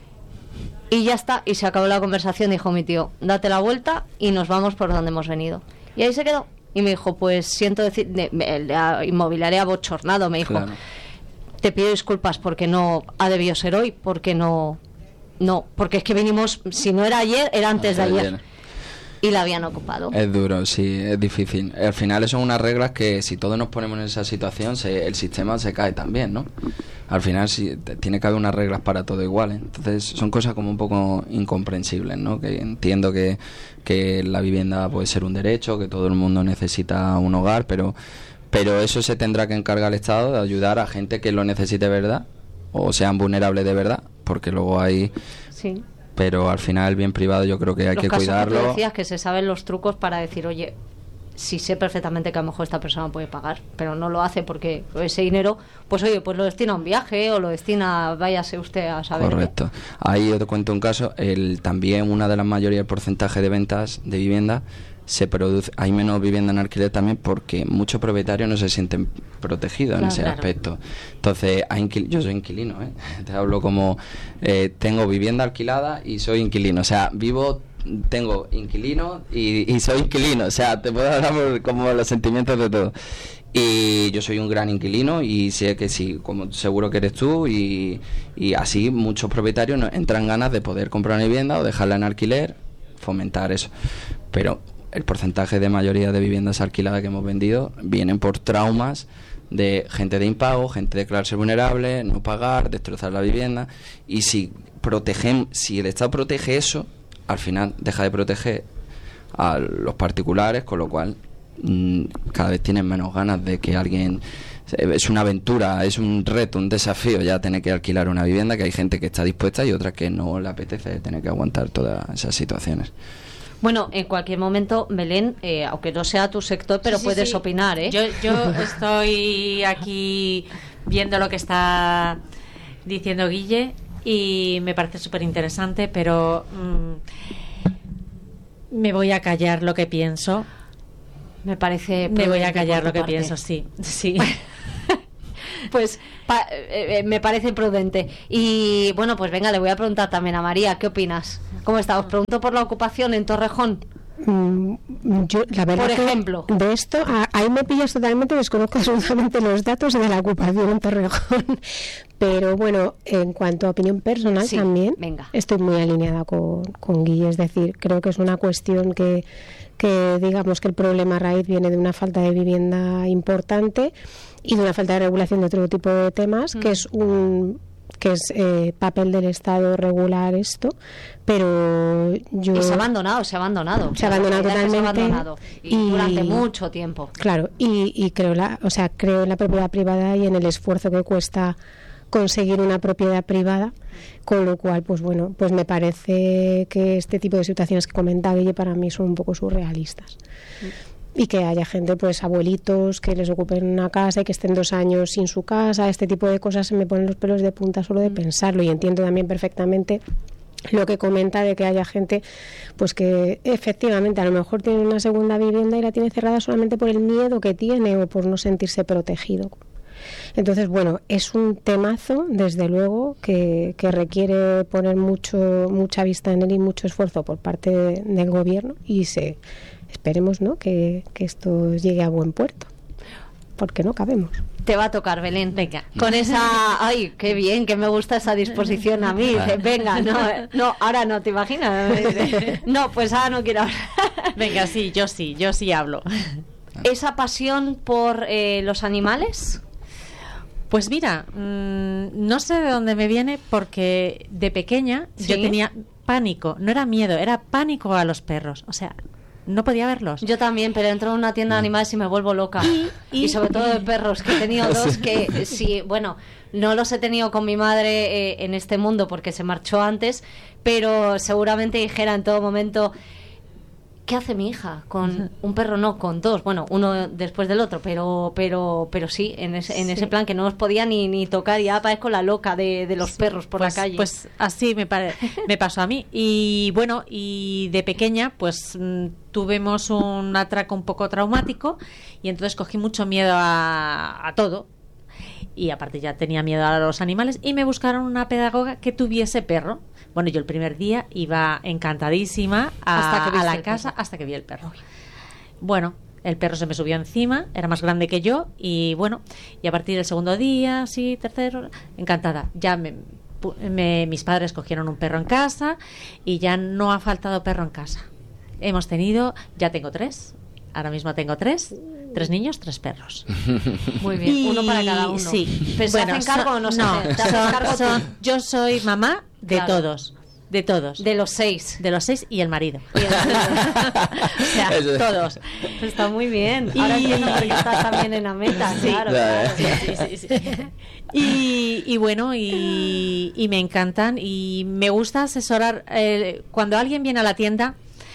Y ya está, y se acabó la conversación. Dijo mi tío, date la vuelta y nos vamos por donde hemos venido. Y ahí se quedó. Y me dijo, pues siento decir, de, de, la inmobiliaria bochornado, me dijo, claro, te pido disculpas porque no ha debido ser hoy, porque no, no, porque es que venimos, si no era ayer, era antes de ayer. ayer. Y la habían ocupado. Es duro, sí, es difícil. Al final son unas reglas que si todos nos ponemos en esa situación, se, el sistema se cae también, ¿no? Al final sí, tiene que haber unas reglas para todo igual, ¿eh? Entonces son cosas como un poco incomprensibles, ¿no? Que entiendo que, que la vivienda puede ser un derecho, que todo el mundo necesita un hogar, pero, pero eso se tendrá que encargar el Estado de ayudar a gente que lo necesite de verdad, o sean vulnerables de verdad, porque luego hay... Sí. Pero al final el bien privado yo creo que hay los que casos cuidarlo. Que tú decías que se saben los trucos para decir, oye, si sé perfectamente que a lo mejor esta persona puede pagar, pero no lo hace porque ese dinero, pues oye, pues lo destina a un viaje o lo destina, váyase usted a saber. Correcto. Ahí yo te cuento un caso, el también una de las mayorías del porcentaje de ventas de vivienda se produce, hay menos vivienda en alquiler también porque muchos propietarios no se sienten protegidos, claro, en ese claro. aspecto. Entonces, hay inquil- yo soy inquilino, ¿eh? Te hablo como eh, tengo vivienda alquilada y soy inquilino, o sea, vivo, tengo inquilino y, y soy inquilino, o sea, te puedo hablar por, como los sentimientos de todo. Y yo soy un gran inquilino y sé que sí, como seguro que eres tú, y, y así muchos propietarios no, entran ganas de poder comprar una vivienda o dejarla en alquiler, fomentar eso. Pero el porcentaje de mayoría de viviendas alquiladas que hemos vendido vienen por traumas de gente de impago, gente de declararse vulnerable, no pagar, destrozar la vivienda. Y si protegen, si el Estado protege eso, al final deja de proteger a los particulares, con lo cual mmm, cada vez tienen menos ganas de que alguien... Es una aventura, es un reto, un desafío ya tener que alquilar una vivienda, que hay gente que está dispuesta y otra que no le apetece tener que aguantar todas esas situaciones. Bueno, en cualquier momento, Belén, eh, aunque no sea tu sector, pero sí, sí, puedes sí. opinar, ¿eh? Yo, yo estoy aquí viendo lo que está diciendo Guille y me parece súper interesante, pero mmm, me voy a callar lo que pienso. Me parece... Me voy a callar lo que parte. pienso, sí. sí. Pues pa, eh, me parece prudente. Y bueno, pues venga, le voy a preguntar también a María, ¿qué opinas? ¿Cómo está? Os pregunto por la ocupación en Torrejón. Mm, Yo, la verdad, Por que ejemplo. de esto, a- ahí me pillas totalmente, desconozco absolutamente los datos de la ocupación en Torrejón. Pero bueno, en cuanto a opinión personal Sí, también, venga. estoy muy alineada con, con Guille. Es decir, creo que es una cuestión que, que, digamos, que el problema raíz viene de una falta de vivienda importante y de una falta de regulación de otro tipo de temas, Mm. que es un que es eh, papel del Estado regular esto, pero yo... Y se ha abandonado, se ha abandonado. Se ha abandonado La realidad es que totalmente. Se ha abandonado. Y, Y- durante mucho tiempo. Claro, y, y creo la, o sea, creo en la propiedad privada y en el esfuerzo que cuesta conseguir una propiedad privada, con lo cual, pues bueno, pues me parece que este tipo de situaciones que comenta Guille para mí son un poco surrealistas. Y que haya gente, pues abuelitos, que les ocupen una casa y que estén dos años sin su casa, este tipo de cosas se me ponen los pelos de punta solo de pensarlo, y entiendo también perfectamente lo que comenta de que haya gente pues que efectivamente a lo mejor tiene una segunda vivienda y la tiene cerrada solamente por el miedo que tiene o por no sentirse protegido. Entonces, bueno, es un temazo, desde luego, que, que requiere poner mucho mucha vista en él y mucho esfuerzo por parte de- del gobierno, y se esperemos, ¿no?, que, que esto llegue a buen puerto, porque no cabemos. Te va a tocar, Belén. Venga. Con esa... Ay, qué bien, que me gusta esa disposición a mí. Dice, venga, no, no, ahora no, ¿te imaginas? No, pues ahora no quiero hablar. Venga, sí, yo sí, yo sí hablo. ¿Esa pasión por eh, los animales? Pues mira, mmm, no sé de dónde me viene, porque de pequeña ¿Sí? yo tenía pánico, no era miedo, era pánico a los perros, o sea, no podía verlos. Yo también, pero entro en una tienda de animales y me vuelvo loca. Y, y- sobre todo de perros, que he tenido dos que sí, bueno, no los he tenido con mi madre eh, en este mundo porque se marchó antes, pero seguramente dijera en todo momento, ¿qué hace mi hija con un perro? No, con dos, bueno, uno después del otro, pero pero pero sí, en ese, en Sí. ese plan que no os podía ni, ni tocar, ya parezco la loca de, de los perros por pues, la calle. Pues así me, pare- me pasó a mí. Y bueno, y de pequeña pues mm, tuvimos un atraco un poco traumático y entonces cogí mucho miedo a, a todo. Y aparte ya tenía miedo a los animales y me buscaron una pedagoga que tuviese perro. Bueno, yo el primer día iba encantadísima a, Hasta que a viste la el casa perro. hasta que vi el perro. Bueno, el perro se me subió encima, era más grande que yo y bueno, y a partir del segundo día, sí, tercero, encantada. Ya me, pu- me- mis padres cogieron un perro en casa y ya no ha faltado perro en casa. Hemos tenido, ya tengo tres, ahora mismo tengo tres, tres niños, tres perros. Muy bien, Y- uno para cada uno. Sí. ¿Pero se Bueno, hacen cargo son- o no se no, hacen? ¿Te haces son- cargo tú? son- yo soy mamá de Claro. todos, de todos. De los seis. De los seis y el marido. Y el marido. O sea, Eso. todos. Está muy bien. Y- Ahora entiendo por qué estás también en la meta. Sí, claro, claro. claro. Sí, sí, sí. Y, y bueno, y, y me encantan y me gusta asesorar. Eh, cuando alguien viene a la tienda,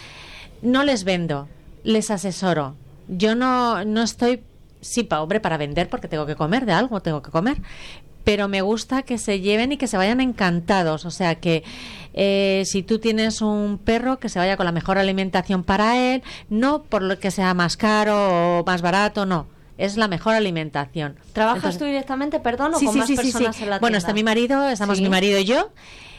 no les vendo, les asesoro. Yo no, no estoy, sí, pa, hombre, para vender porque tengo que comer, de algo tengo que comer. Pero me gusta que se lleven y que se vayan encantados. O sea, que eh, si tú tienes un perro, que se vaya con la mejor alimentación para él, no por lo que sea más caro o más barato, no. Es la mejor alimentación. ¿Trabajas Entonces- tú directamente, perdón, o Sí, con sí, más sí, sí, personas sí. en la Bueno, tienda? está mi marido, estamos Sí. mi marido y yo,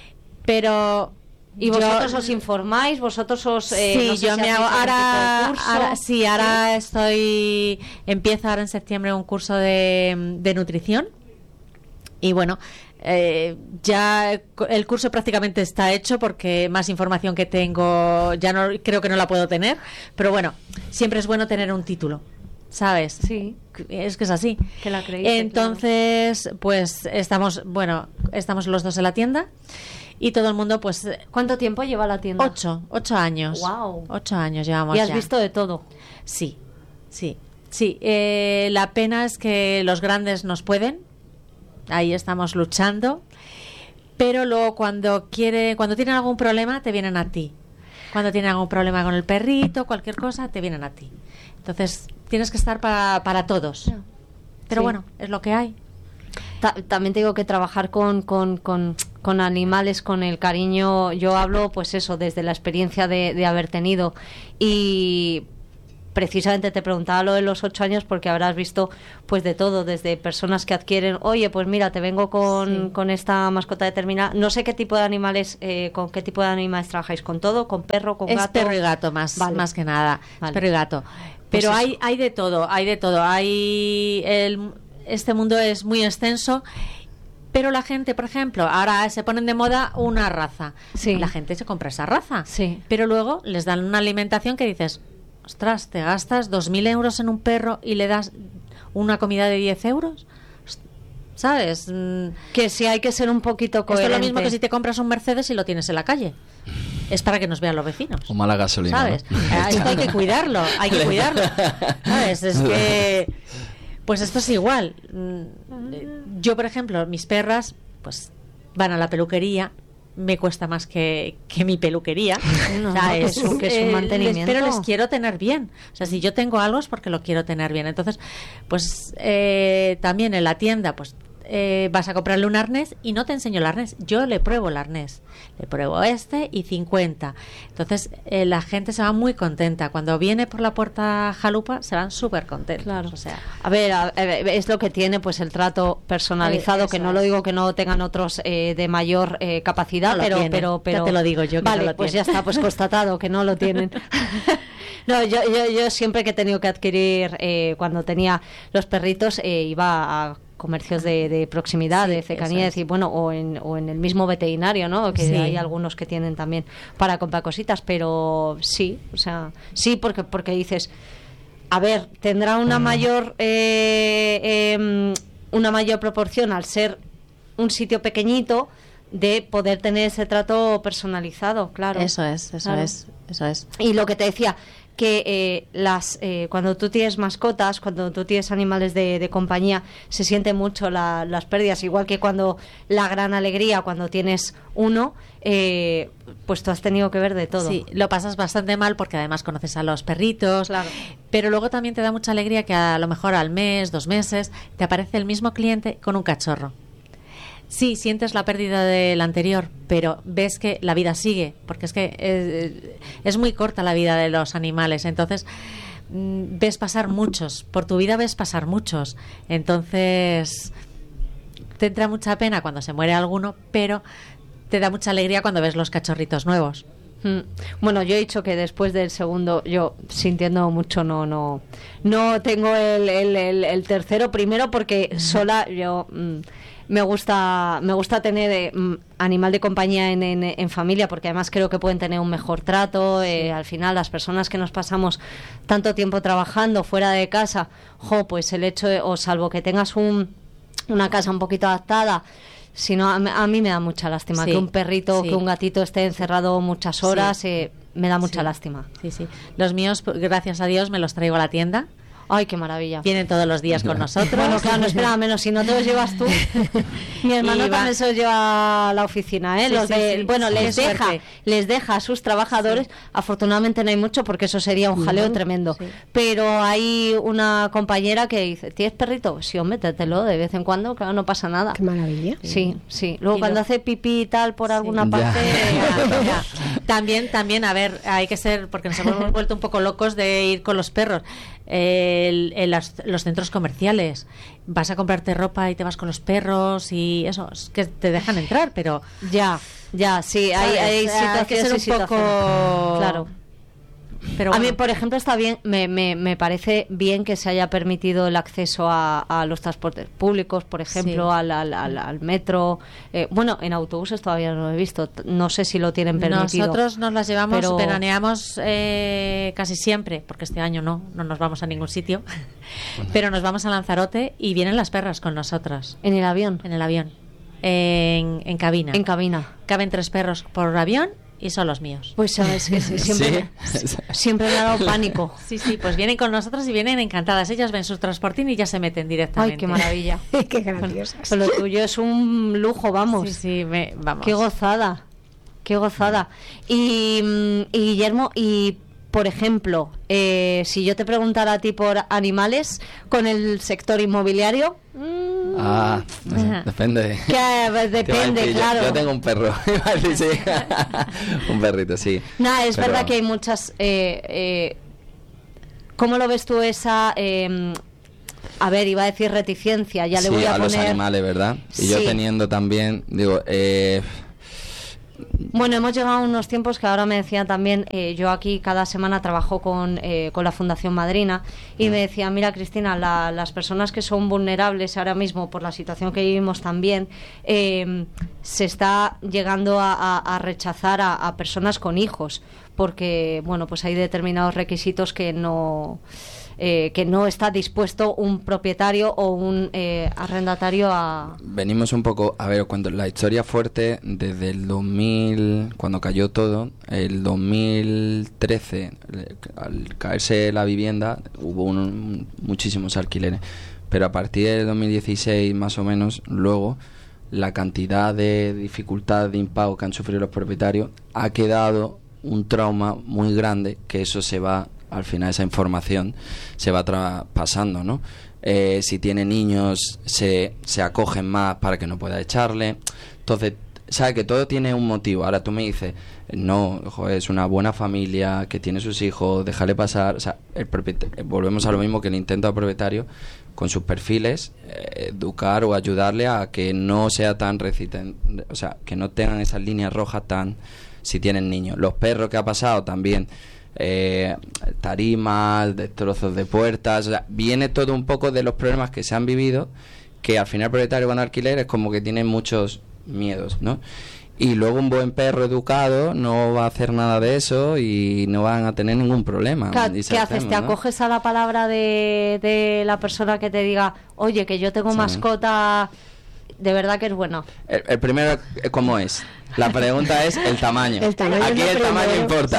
pero... ¿Y yo- vosotros os informáis? ¿Vosotros os...? Eh, sí, no sé yo si me hago hacéis algún ahora, tipo de curso? ahora sí, ahora estoy empiezo ahora en septiembre un curso de, de nutrición y bueno, eh, ya el curso prácticamente está hecho porque más información que tengo ya no creo que no la puedo tener, pero bueno, siempre es bueno tener un título, ¿sabes? Sí. Es que es así. Que la creíste, Entonces, pues estamos, bueno, estamos los dos en la tienda y todo el mundo, pues ¿Cuánto tiempo lleva la tienda? ocho, ocho años. Guau. Ocho años llevamos Y has ya. visto de todo. Sí, sí, sí. Eh, la pena es que los grandes nos pueden. Ahí estamos luchando. Pero luego cuando quiere, cuando tienen algún problema, te vienen a ti. Cuando tienen algún problema con el perrito, cualquier cosa, te vienen a ti. Entonces tienes que estar para, para todos. Pero Sí. bueno, es lo que hay. ta- también te digo que trabajar con, con, con, con animales, con el cariño, yo hablo pues eso, desde la experiencia de, de haber tenido. Y precisamente te preguntaba lo de los ocho años porque habrás visto pues de todo, desde personas que adquieren, oye, pues mira, te vengo con, sí. con esta mascota determinada. No sé qué tipo de animales, eh, con qué tipo de animales trabajáis, ¿con todo? ¿Con perro? ¿Con es gato? Perro y gato más, vale. más que nada. Vale. Es perro y gato. Pero pues hay, hay de todo, hay de todo. Hay el, este mundo es muy extenso. Pero la gente, por ejemplo, ahora se ponen de moda una raza. Sí. La gente se compra esa raza. Sí. Pero luego les dan una alimentación que dices, ostras, te gastas dos mil euros en un perro y le das una comida de diez euros. ¿Sabes? Que sí hay que ser un poquito coherente. Esto es lo mismo que si te compras un Mercedes y lo tienes en la calle. Es para que nos vean los vecinos. O mala gasolina. ¿Sabes? ¿No? Esto hay que cuidarlo, hay que cuidarlo. ¿Sabes? Es que... Pues esto es igual. Yo, por ejemplo, mis perras, pues van a la peluquería. Me cuesta más que, que mi peluquería. No, o sea, no, es, un, que es un eh, mantenimiento. Les, pero les quiero tener bien. O sea, si yo tengo algo es porque lo quiero tener bien. Entonces, pues eh, también en la tienda, pues eh, vas a comprarle un arnés y no te enseño el arnés. Yo le pruebo el arnés. Le pruebo este y cincuenta. Entonces, eh, la gente se va muy contenta. Cuando viene por la puerta Jalupa, se van súper contentos. Claro. O sea, a ver, a, a, es lo que tiene pues el trato personalizado, eh, que no es. Lo digo que no tengan otros eh, de mayor eh, capacidad, no pero, tienen. pero, pero... Ya te lo digo yo que vale, no lo pues tienen. Ya está, pues constatado que no lo tienen. No, yo, yo, yo siempre que he tenido que adquirir, eh, cuando tenía los perritos, eh, iba a comercios de, de proximidad, sí, de cercanías, y bueno, o en, o en el mismo veterinario, ¿no? Que sí. Hay algunos que tienen también para comprar cositas, pero sí, o sea, sí, porque porque dices, a ver, tendrá una mm. mayor eh, eh, una mayor proporción al ser un sitio pequeñito de poder tener ese trato personalizado, claro. Eso es, eso claro. es, eso es. Y lo que te decía, que eh, las eh, cuando tú tienes mascotas, cuando tú tienes animales de, de compañía, se sienten mucho la, las pérdidas, igual que cuando la gran alegría cuando tienes uno, eh, pues tú has tenido que ver de todo. Sí, lo pasas bastante mal porque además conoces a los perritos, claro. Pero luego también te da mucha alegría que a lo mejor al mes, dos meses, te aparece el mismo cliente con un cachorro. Sí, sientes la pérdida del anterior, pero ves que la vida sigue, porque es que es, es muy corta la vida de los animales, entonces mm, ves pasar muchos, por tu vida ves pasar muchos, entonces te entra mucha pena cuando se muere alguno, pero te da mucha alegría cuando ves los cachorritos nuevos. Mm. Bueno, yo he dicho que después del segundo, yo sintiendo mucho, no no no tengo el, el, el, el tercero, primero porque sola yo... Mm, me gusta me gusta tener eh, animal de compañía en, en, en familia, porque además creo que pueden tener un mejor trato. Eh, sí. Al final las personas que nos pasamos tanto tiempo trabajando fuera de casa, jo, pues el hecho de, o salvo que tengas un, una casa un poquito adaptada, si no, a, a mí me da mucha lástima sí. que un perrito, sí. que un gatito esté encerrado muchas horas, sí. eh, me da mucha sí. lástima. Sí, sí. Los míos, gracias a Dios, me los traigo a la tienda. Ay, qué maravilla. Vienen todos los días con nosotros. Bueno, claro, no esperaba menos. Si no te los llevas tú. Mi hermano también se los lleva a la oficina, ¿eh? Sí, los sí, de, sí, bueno, sí, les deja, suerte. les deja a sus trabajadores. Sí. Afortunadamente no hay mucho porque eso sería un jaleo uh-huh. tremendo. Sí. Pero hay una compañera que dice, ¿tienes perrito? Sí, hombre, métetelo de vez en cuando, claro, no pasa nada. Qué maravilla. Sí, sí. Luego y cuando lo... hace pipí y tal por sí. alguna parte... Ya. Ya, ya. También, también, a ver, hay que ser, porque nos hemos vuelto un poco locos de ir con los perros. El, el, las, los centros comerciales, vas a comprarte ropa y te vas con los perros y eso, es que te dejan entrar, pero ya, ya, sí, hay, hay situaciones hay que ser un situaciones. poco, claro. Pero bueno. A mí, mí, por ejemplo, está bien, me, me, me parece bien que se haya permitido el acceso a, a los transportes públicos, por ejemplo, sí. al, al, al, al metro. Eh, bueno, en autobuses todavía no lo he visto, no sé si lo tienen permitido. Nosotros nos las llevamos, pero... veraneamos eh, casi siempre, porque este año no, no nos vamos a ningún sitio, pero nos vamos a Lanzarote y vienen las perras con nosotras. ¿En el avión? En el avión, en, en cabina. En cabina. Caben tres perros por avión. Y son los míos. Pues sabes que sí, siempre, ¿Sí? siempre me ha dado pánico. Sí, sí, pues vienen con nosotros y vienen encantadas. Ellas ven su transportín y ya se meten directamente. Ay, qué maravilla. Qué graciosa. Pues lo tuyo es un lujo, vamos. Sí, sí, me, vamos. Qué gozada, qué gozada. Y, y Guillermo, y por ejemplo, eh, si yo te preguntara a ti por animales con el sector inmobiliario... Mmm, Ah, no sé, depende. Que, pues, depende, decir, claro. Yo, yo tengo un perro, sí. Un perrito, sí. No, es Pero... verdad que hay muchas... Eh, eh, ¿Cómo lo ves tú esa... Eh, a ver, iba a decir reticencia, ya sí, le voy a, a poner... los animales, ¿verdad? Y Sí. yo teniendo también, digo... Eh... Bueno, hemos llegado a unos tiempos que ahora me decía también, eh, yo aquí cada semana trabajo con, eh, con la Fundación Madrina y me decía, mira Cristina, la, las personas que son vulnerables ahora mismo por la situación que vivimos también, eh, se está llegando a, a, a rechazar a, a personas con hijos, porque bueno, pues hay determinados requisitos que no... Eh, que no está dispuesto un propietario o un eh, arrendatario a... Venimos un poco, a ver, cuando la historia fuerte, desde el dos mil, cuando cayó todo, el dos mil trece, al caerse la vivienda, hubo un, muchísimos alquileres, pero a partir del dos mil dieciséis, más o menos, luego, la cantidad de dificultad de impago que han sufrido los propietarios ha quedado un trauma muy grande, que eso se va... al final esa información se va traspasando, ¿no? Eh, si tiene niños, se, se acogen más para que no pueda echarle. Entonces, sabe que todo tiene un motivo. Ahora tú me dices, no, joder, es una buena familia, que tiene sus hijos, déjale pasar. O sea, el propietario, volvemos a lo mismo que el intento al propietario, con sus perfiles, eh, educar o ayudarle a que no sea tan reciten, o sea, que no tengan esas líneas rojas tan, si tienen niños. Los perros que ha pasado también, eh, tarimas, destrozos de puertas, o sea, viene todo un poco de los problemas que se han vivido, que al final el propietario con alquiler es como que tiene muchos miedos, ¿no? Y luego un buen perro educado no va a hacer nada de eso y no van a tener ningún problema. Claro, ¿qué haces? ¿Te acoges a la palabra de, de la persona que te diga, oye, que yo tengo sí. mascota, de verdad que es bueno? El, el primero, ¿cómo es? La pregunta es el tamaño. El tamaño Aquí el tamaño primero. importa.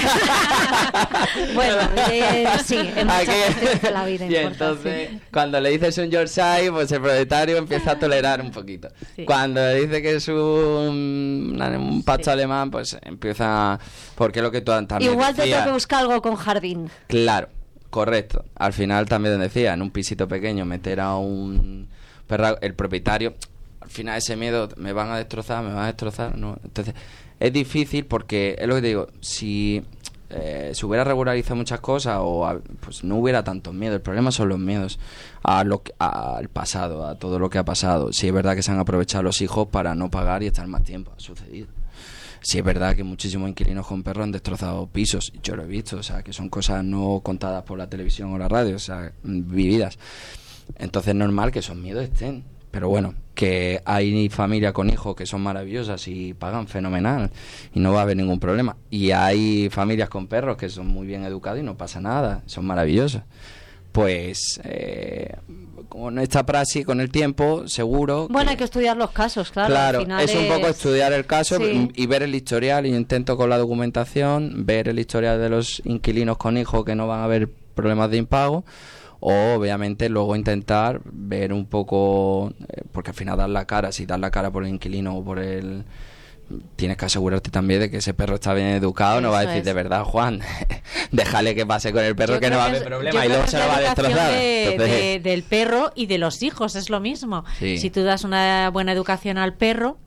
Sí. Bueno, eh, sí, en muchas cuestiones de la vida y importa. entonces, sí. cuando le dices un Yorkshire, pues el propietario empieza a tolerar un poquito. Sí. Cuando le dice que es un, un pacho sí. alemán, pues empieza... Porque es lo que tú también Igual decías. te tengo que buscar algo con jardín. Claro, correcto. Al final también decía, en un pisito pequeño, meter a un perro, el propietario... Al final ese miedo, me van a destrozar, me van a destrozar, ¿no? Entonces, es difícil porque, es lo que te digo, si eh, se hubiera regularizado muchas cosas o a, pues no hubiera tantos miedos. El problema son los miedos a lo que, a, al pasado, a todo lo que ha pasado. Si es verdad que se han aprovechado los hijos para no pagar y estar más tiempo, ha sucedido. Si es verdad que muchísimos inquilinos con perros han destrozado pisos, yo lo he visto, o sea, que son cosas no contadas por la televisión o la radio, o sea, vividas. Entonces es normal que esos miedos estén. Pero bueno, que hay familias con hijos que son maravillosas y pagan fenomenal y no va a haber ningún problema. Y hay familias con perros que son muy bien educados y no pasa nada, son maravillosos. Pues, eh, con esta praxis, con el tiempo, seguro... Bueno, que, hay que estudiar los casos, claro. Claro, al final es un poco estudiar el caso sí. y ver el historial. Yo intento con la documentación ver el historial de los inquilinos con hijos que no van a haber problemas de impago. O obviamente luego intentar ver un poco, eh, porque al final dar la cara, si das la cara por el inquilino o por el... Tienes que asegurarte también de que ese perro está bien educado. Eso no va a decir, es. de verdad, Juan, déjale que pase con el perro, yo que no va a haber es, problema y luego se lo va a destrozar. De, Entonces... de, del perro y de los hijos es lo mismo. Sí. Si tú das una buena educación al perro,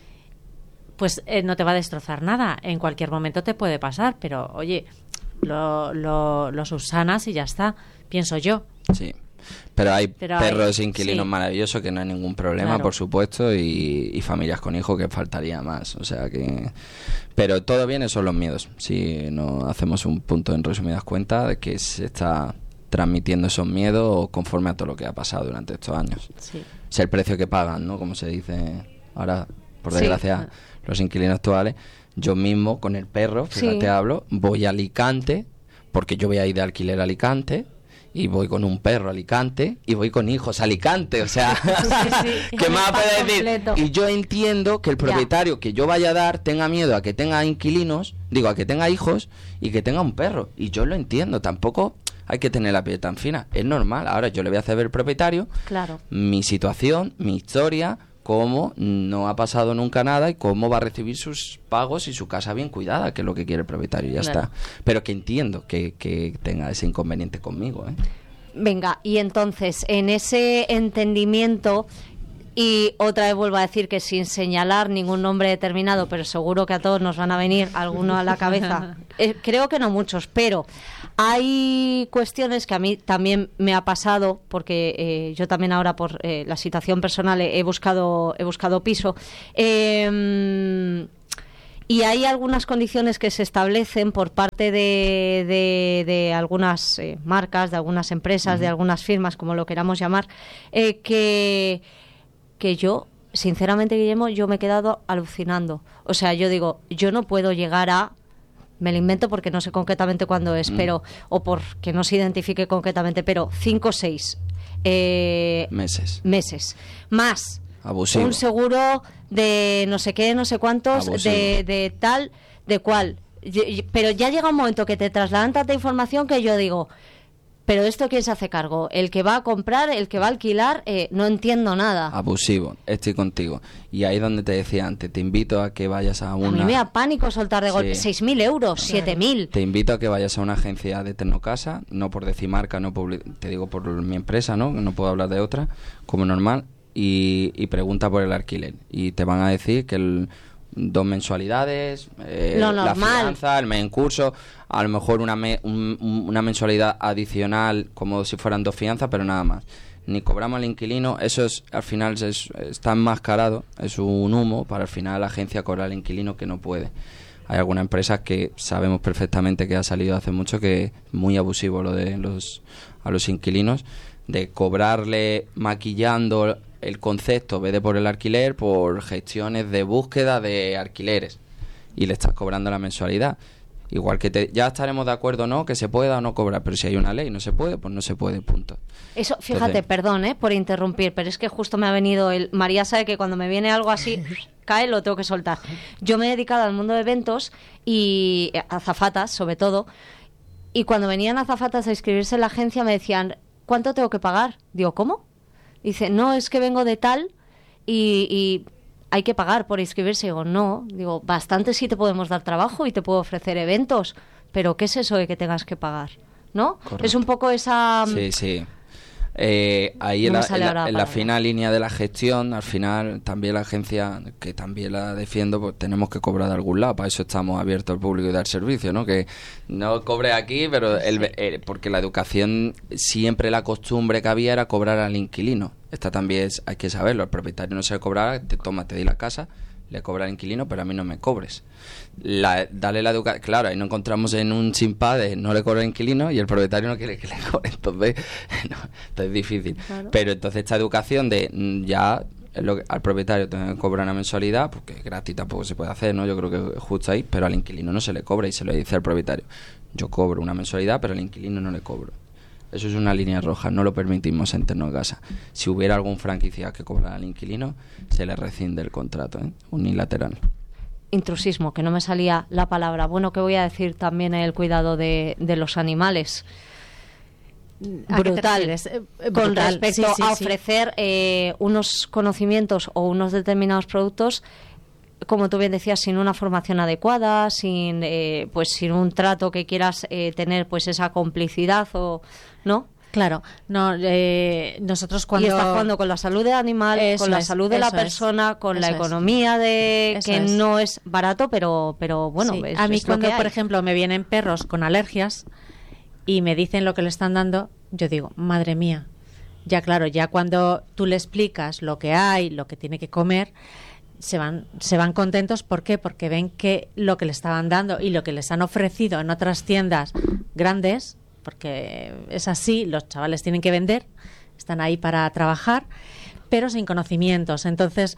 pues eh, no te va a destrozar nada. En cualquier momento te puede pasar, pero oye, lo, lo, lo subsanas y ya está. Pienso yo. Sí, pero hay pero perros hay, inquilinos sí. maravillosos que no hay ningún problema, claro. por supuesto, y, y familias con hijos que faltaría más, o sea que... Pero todo viene son los miedos, si no hacemos un punto en resumidas cuentas de que se está transmitiendo esos miedos conforme a todo lo que ha pasado durante estos años. Sí. Es el precio que pagan, ¿no? Como se dice ahora, por desgracia, sí. los inquilinos actuales. Yo mismo, con el perro, fíjate, sí. hablo, voy a Alicante, porque yo voy a ir de alquiler a Alicante, y voy con un perro a Alicante y voy con hijos a Alicante, o sea, sí, sí. ¿qué más puede decir? Y yo entiendo que el propietario ya. que yo vaya a dar tenga miedo a que tenga inquilinos, digo, a que tenga hijos y que tenga un perro, y yo lo entiendo, tampoco hay que tener la piel tan fina, es normal. Ahora yo le voy a hacer ver al propietario claro. mi situación, mi historia, cómo no ha pasado nunca nada y cómo va a recibir sus pagos y su casa bien cuidada, que es lo que quiere el propietario, ya claro. está. Pero que entiendo que, que tenga ese inconveniente conmigo, ¿eh? Venga, y entonces, en ese entendimiento, y otra vez vuelvo a decir que sin señalar ningún nombre determinado, pero seguro que a todos nos van a venir alguno a la cabeza, eh, creo que no muchos, pero hay cuestiones que a mí también me ha pasado, porque eh, yo también ahora por eh, la situación personal he, he buscado he buscado piso, eh, y hay algunas condiciones que se establecen por parte de, de, de algunas eh, marcas, de algunas empresas, uh-huh. de algunas firmas, como lo queramos llamar, eh, que, que yo, sinceramente, Guillermo, yo me he quedado alucinando. O sea, yo digo, yo no puedo llegar a... Me lo invento porque no sé concretamente cuándo es, mm. pero o porque no se identifique concretamente, pero cinco o seis eh, meses. meses. Más Abusivo. Un seguro de no sé qué, no sé cuántos, de, de tal, de cual. Pero ya llega un momento que te trasladan tanta información que yo digo... Pero ¿esto quién se hace cargo? ¿El que va a comprar? ¿El que va a alquilar? Eh, no entiendo nada. Abusivo, estoy contigo. Y ahí donde te decía antes, te invito a que vayas a una... A mí me da pánico soltar de golpe. Sí. seis mil euros, siete mil. Te invito a que vayas a una agencia de Tecnocasa, no por decir marca, no por, te digo por mi empresa, ¿no? No puedo hablar de otra, como normal, y, y pregunta por el alquiler. Y te van a decir que el... dos mensualidades, eh, la fianza, el mes en curso, a lo mejor una, me, un, una mensualidad adicional como si fueran dos fianzas, pero nada más. Ni cobramos al inquilino, eso es al final es, está enmascarado, es un humo para al final la agencia cobrar al inquilino que no puede. Hay algunas empresas que sabemos perfectamente que ha salido hace mucho que es muy abusivo lo de los a los inquilinos, de cobrarle maquillando el concepto, vete por el alquiler, por gestiones de búsqueda de alquileres y le estás cobrando la mensualidad. Igual que te, ya estaremos de acuerdo, ¿no? Que se pueda o no cobrar, pero si hay una ley y no se puede, pues no se puede, punto. Eso, fíjate, Entonces, perdón, ¿eh? Por interrumpir, pero es que justo me ha venido el... María sabe que cuando me viene algo así, cae, lo tengo que soltar. Yo me he dedicado al mundo de eventos y azafatas, sobre todo, y cuando venían azafatas a inscribirse en la agencia me decían, ¿cuánto tengo que pagar? Digo, ¿cómo? Dice, no, es que vengo de tal y, y hay que pagar por inscribirse. Digo, no, digo, bastante sí te podemos dar trabajo y te puedo ofrecer eventos, pero ¿qué es eso de que tengas que pagar? ¿No? Correcto. Es un poco esa... Sí, sí. Eh, ahí no en, la, en, la, en la fina línea de la gestión, al final también la agencia, que también la defiendo, pues tenemos que cobrar de algún lado, para eso estamos abiertos al público y dar servicio, ¿no? Que no cobre aquí, pero el, eh, porque la educación, siempre la costumbre que había era cobrar al inquilino. Esta también es, hay que saberlo, el propietario no se le cobrará, te toma, te di la casa, le cobra al inquilino, pero a mí no me cobres. La, dale la educación, claro, ahí nos encontramos en un chimpá de no le cobra al inquilino y el propietario no quiere que le cobre, entonces, no, entonces es difícil. Claro. Pero entonces esta educación de ya lo que, al propietario te cobra una mensualidad, porque gratis tampoco se puede hacer, ¿no? Yo creo que es justo ahí, pero al inquilino no se le cobra y se lo dice al propietario. Yo cobro una mensualidad, pero al inquilino no le cobro. Eso es una línea roja, no lo permitimos en Tecnocasa. Si hubiera algún franquiciado que cobrara al inquilino, se le rescinde el contrato, ¿eh? Unilateral. Intrusismo, que no me salía la palabra. Bueno, ¿qué voy a decir también el cuidado de, de los animales? Brutal, eh, con brutal. respecto sí, sí, a ofrecer sí. eh, unos conocimientos o unos determinados productos, como tú bien decías, sin una formación adecuada, sin eh, pues sin un trato que quieras eh, tener, pues esa complicidad o no. Claro, no eh, nosotros cuando y está jugando con la salud del animal, eso con la es, salud de la persona, es, con la economía de eso que es. No es barato, pero pero bueno. Sí. Es, a mí es cuando, por ejemplo, me vienen perros con alergias y me dicen lo que le están dando, yo digo, madre mía. Ya claro, ya cuando tú le explicas lo que hay, lo que tiene que comer, se van se van contentos. ¿Por qué? Porque ven que lo que le estaban dando y lo que les han ofrecido en otras tiendas grandes, porque es así, los chavales tienen que vender, están ahí para trabajar, pero sin conocimientos. Entonces,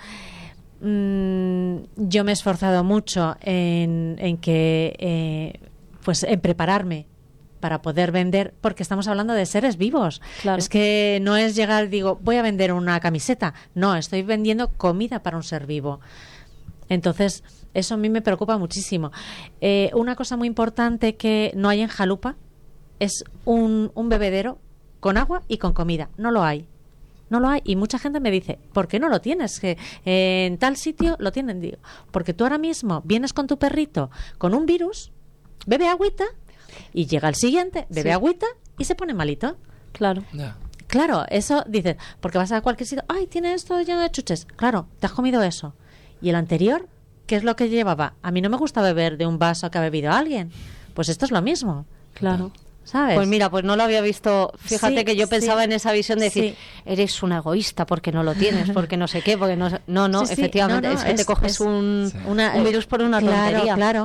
mmm, yo me he esforzado mucho en, en que, eh, pues, en prepararme para poder vender, porque estamos hablando de seres vivos. Claro. Es que no es llegar, digo, voy a vender una camiseta. No, estoy vendiendo comida para un ser vivo. Entonces, eso a mí me preocupa muchísimo. Eh, una cosa muy importante que no hay en Jalupa es un, un bebedero con agua y con comida. No lo hay. No lo hay. Y mucha gente me dice, ¿por qué no lo tienes? Que eh, en tal sitio lo tienen. Digo, porque tú ahora mismo vienes con tu perrito con un virus, bebe agüita y llega el siguiente, bebe sí. agüita y se pone malito. Claro. Ya. Claro, eso dices, porque vas a cualquier sitio, ay, tiene esto lleno de chuches. Claro, te has comido eso. ¿Y el anterior? ¿Qué es lo que llevaba? A mí no me gusta beber de un vaso que ha bebido alguien. Pues esto es lo mismo. Claro. ¿Sabes? Pues mira, pues no lo había visto. Fíjate Sí, que yo pensaba sí. en esa visión de decir, Sí. eres una egoísta porque no lo tienes, porque no sé qué, porque no sé- No, no, Sí, sí, efectivamente, no, no, es que te es- coges es un, Sí. Una, un virus por una claro, tontería. Claro,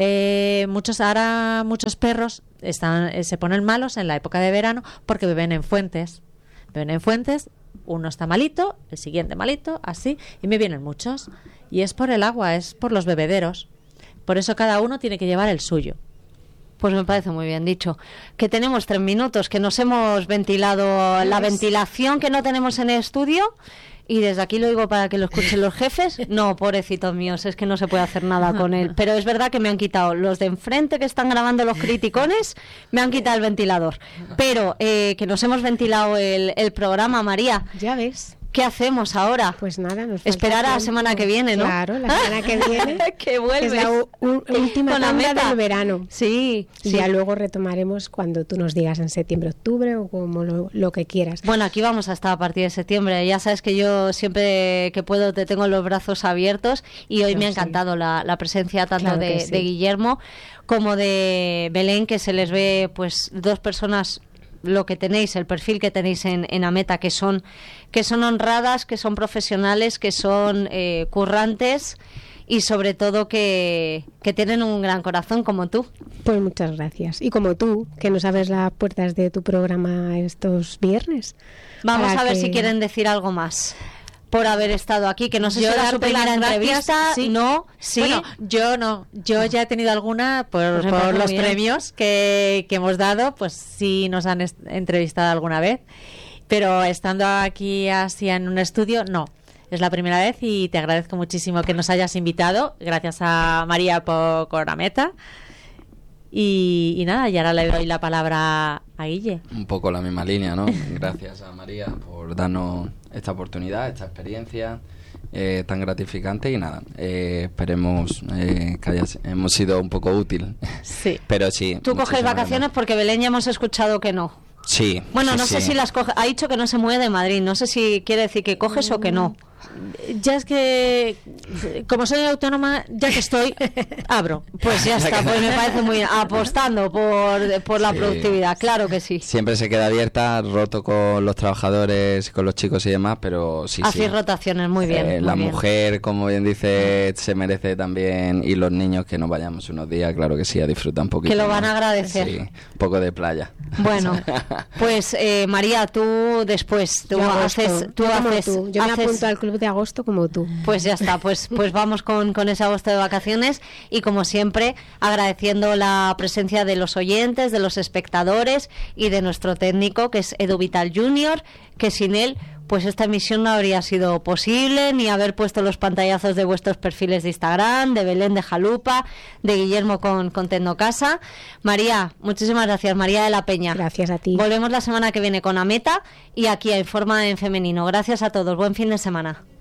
eh, muchos ahora muchos perros están eh, se ponen malos en la época de verano porque beben en fuentes. Beben en fuentes, uno está malito, el siguiente malito, así, y me vienen muchos. Y es por el agua, es por los bebederos. Por eso cada uno tiene que llevar el suyo. Pues me parece muy bien dicho. Que tenemos tres minutos, que nos hemos ventilado la ventilación que no tenemos en el estudio. Y desde aquí lo digo para que lo escuchen los jefes. No, pobrecitos míos, es que no se puede hacer nada con él. Pero es verdad que me han quitado los de enfrente que están grabando los criticones, me han quitado el ventilador. Pero eh, que nos hemos ventilado el, el programa, María. Ya ves. ¿Qué hacemos ahora? Pues nada, nos falta Esperar a la tiempo. semana que viene, ¿no? Claro, la semana que viene. Que vuelves. Es la u- u- última Con la tanda meta. del verano. Sí, Y sí. ya luego retomaremos cuando tú nos digas en septiembre, octubre o como lo, lo que quieras. Bueno, aquí vamos a estar a partir de septiembre. Ya sabes que yo siempre que puedo te tengo los brazos abiertos y hoy Yo me ha sí. encantado la, la presencia tanto Claro de, que sí. de Guillermo como de Belén, que se les ve pues dos personas, lo que tenéis, el perfil que tenéis en, en Ameta, que son, que son honradas, que son profesionales, que son eh, currantes y sobre todo que, que tienen un gran corazón como tú. Pues muchas gracias. Y como tú, que nos abres las puertas de tu programa estos viernes. Vamos para a ver que- si quieren decir algo más por haber estado aquí, que no sé Yo si era su darte las primera gracias, entrevista, sí. no, sí. Bueno, yo no. Yo ya he tenido alguna por, Pues me por parece los muy bien. premios que, que hemos dado, pues sí nos han est- entrevistado alguna vez. Pero estando aquí así en un estudio, no. Es la primera vez y te agradezco muchísimo que nos hayas invitado. Gracias a María por Corameta. Y, y nada, y ahora le doy la palabra a Guille. Un poco la misma línea, ¿no? Gracias a María por darnos esta oportunidad, esta experiencia eh, tan gratificante y nada, eh, esperemos eh, que haya, hemos sido un poco útil. Sí. Pero sí. Tú coges muchísimas vacaciones gracias. porque Belén ya hemos escuchado que no. Sí. Bueno, sí, no sé sí. si las coge. Ha dicho que no se mueve de Madrid. No sé si quiere decir que coges o que no. Ya es que, como soy autónoma, ya que estoy, abro. Pues ya está, pues me parece muy bien. Apostando por, por la Sí. productividad, claro que sí. Siempre se queda abierta, roto con los trabajadores, con los chicos y demás, pero sí, Hacéis sí. rotaciones, muy bien. Eh, muy la bien. mujer, como bien dice, se merece también, y los niños que nos vayamos unos días, claro que sí, a disfrutar un poquito. Que lo van más. a agradecer. Sí, un poco de playa. Bueno, pues eh, María, tú después, tú Yo agosto. haces, tú Yo como haces, tú. Yo me haces- apunto al club de agosto como tú. Pues ya está, pues, pues vamos con, con ese agosto de vacaciones y como siempre agradeciendo la presencia de los oyentes, de los espectadores y de nuestro técnico que es Edu Vital junior, que sin él pues esta emisión no habría sido posible, ni haber puesto los pantallazos de vuestros perfiles de Instagram, de Belén de Jalupa, de Guillermo con, con Tecnocasa. María, muchísimas gracias, María de la Peña. Gracias a ti. Volvemos la semana que viene con Ameta y aquí a Informa en Femenino. Gracias a todos, buen fin de semana.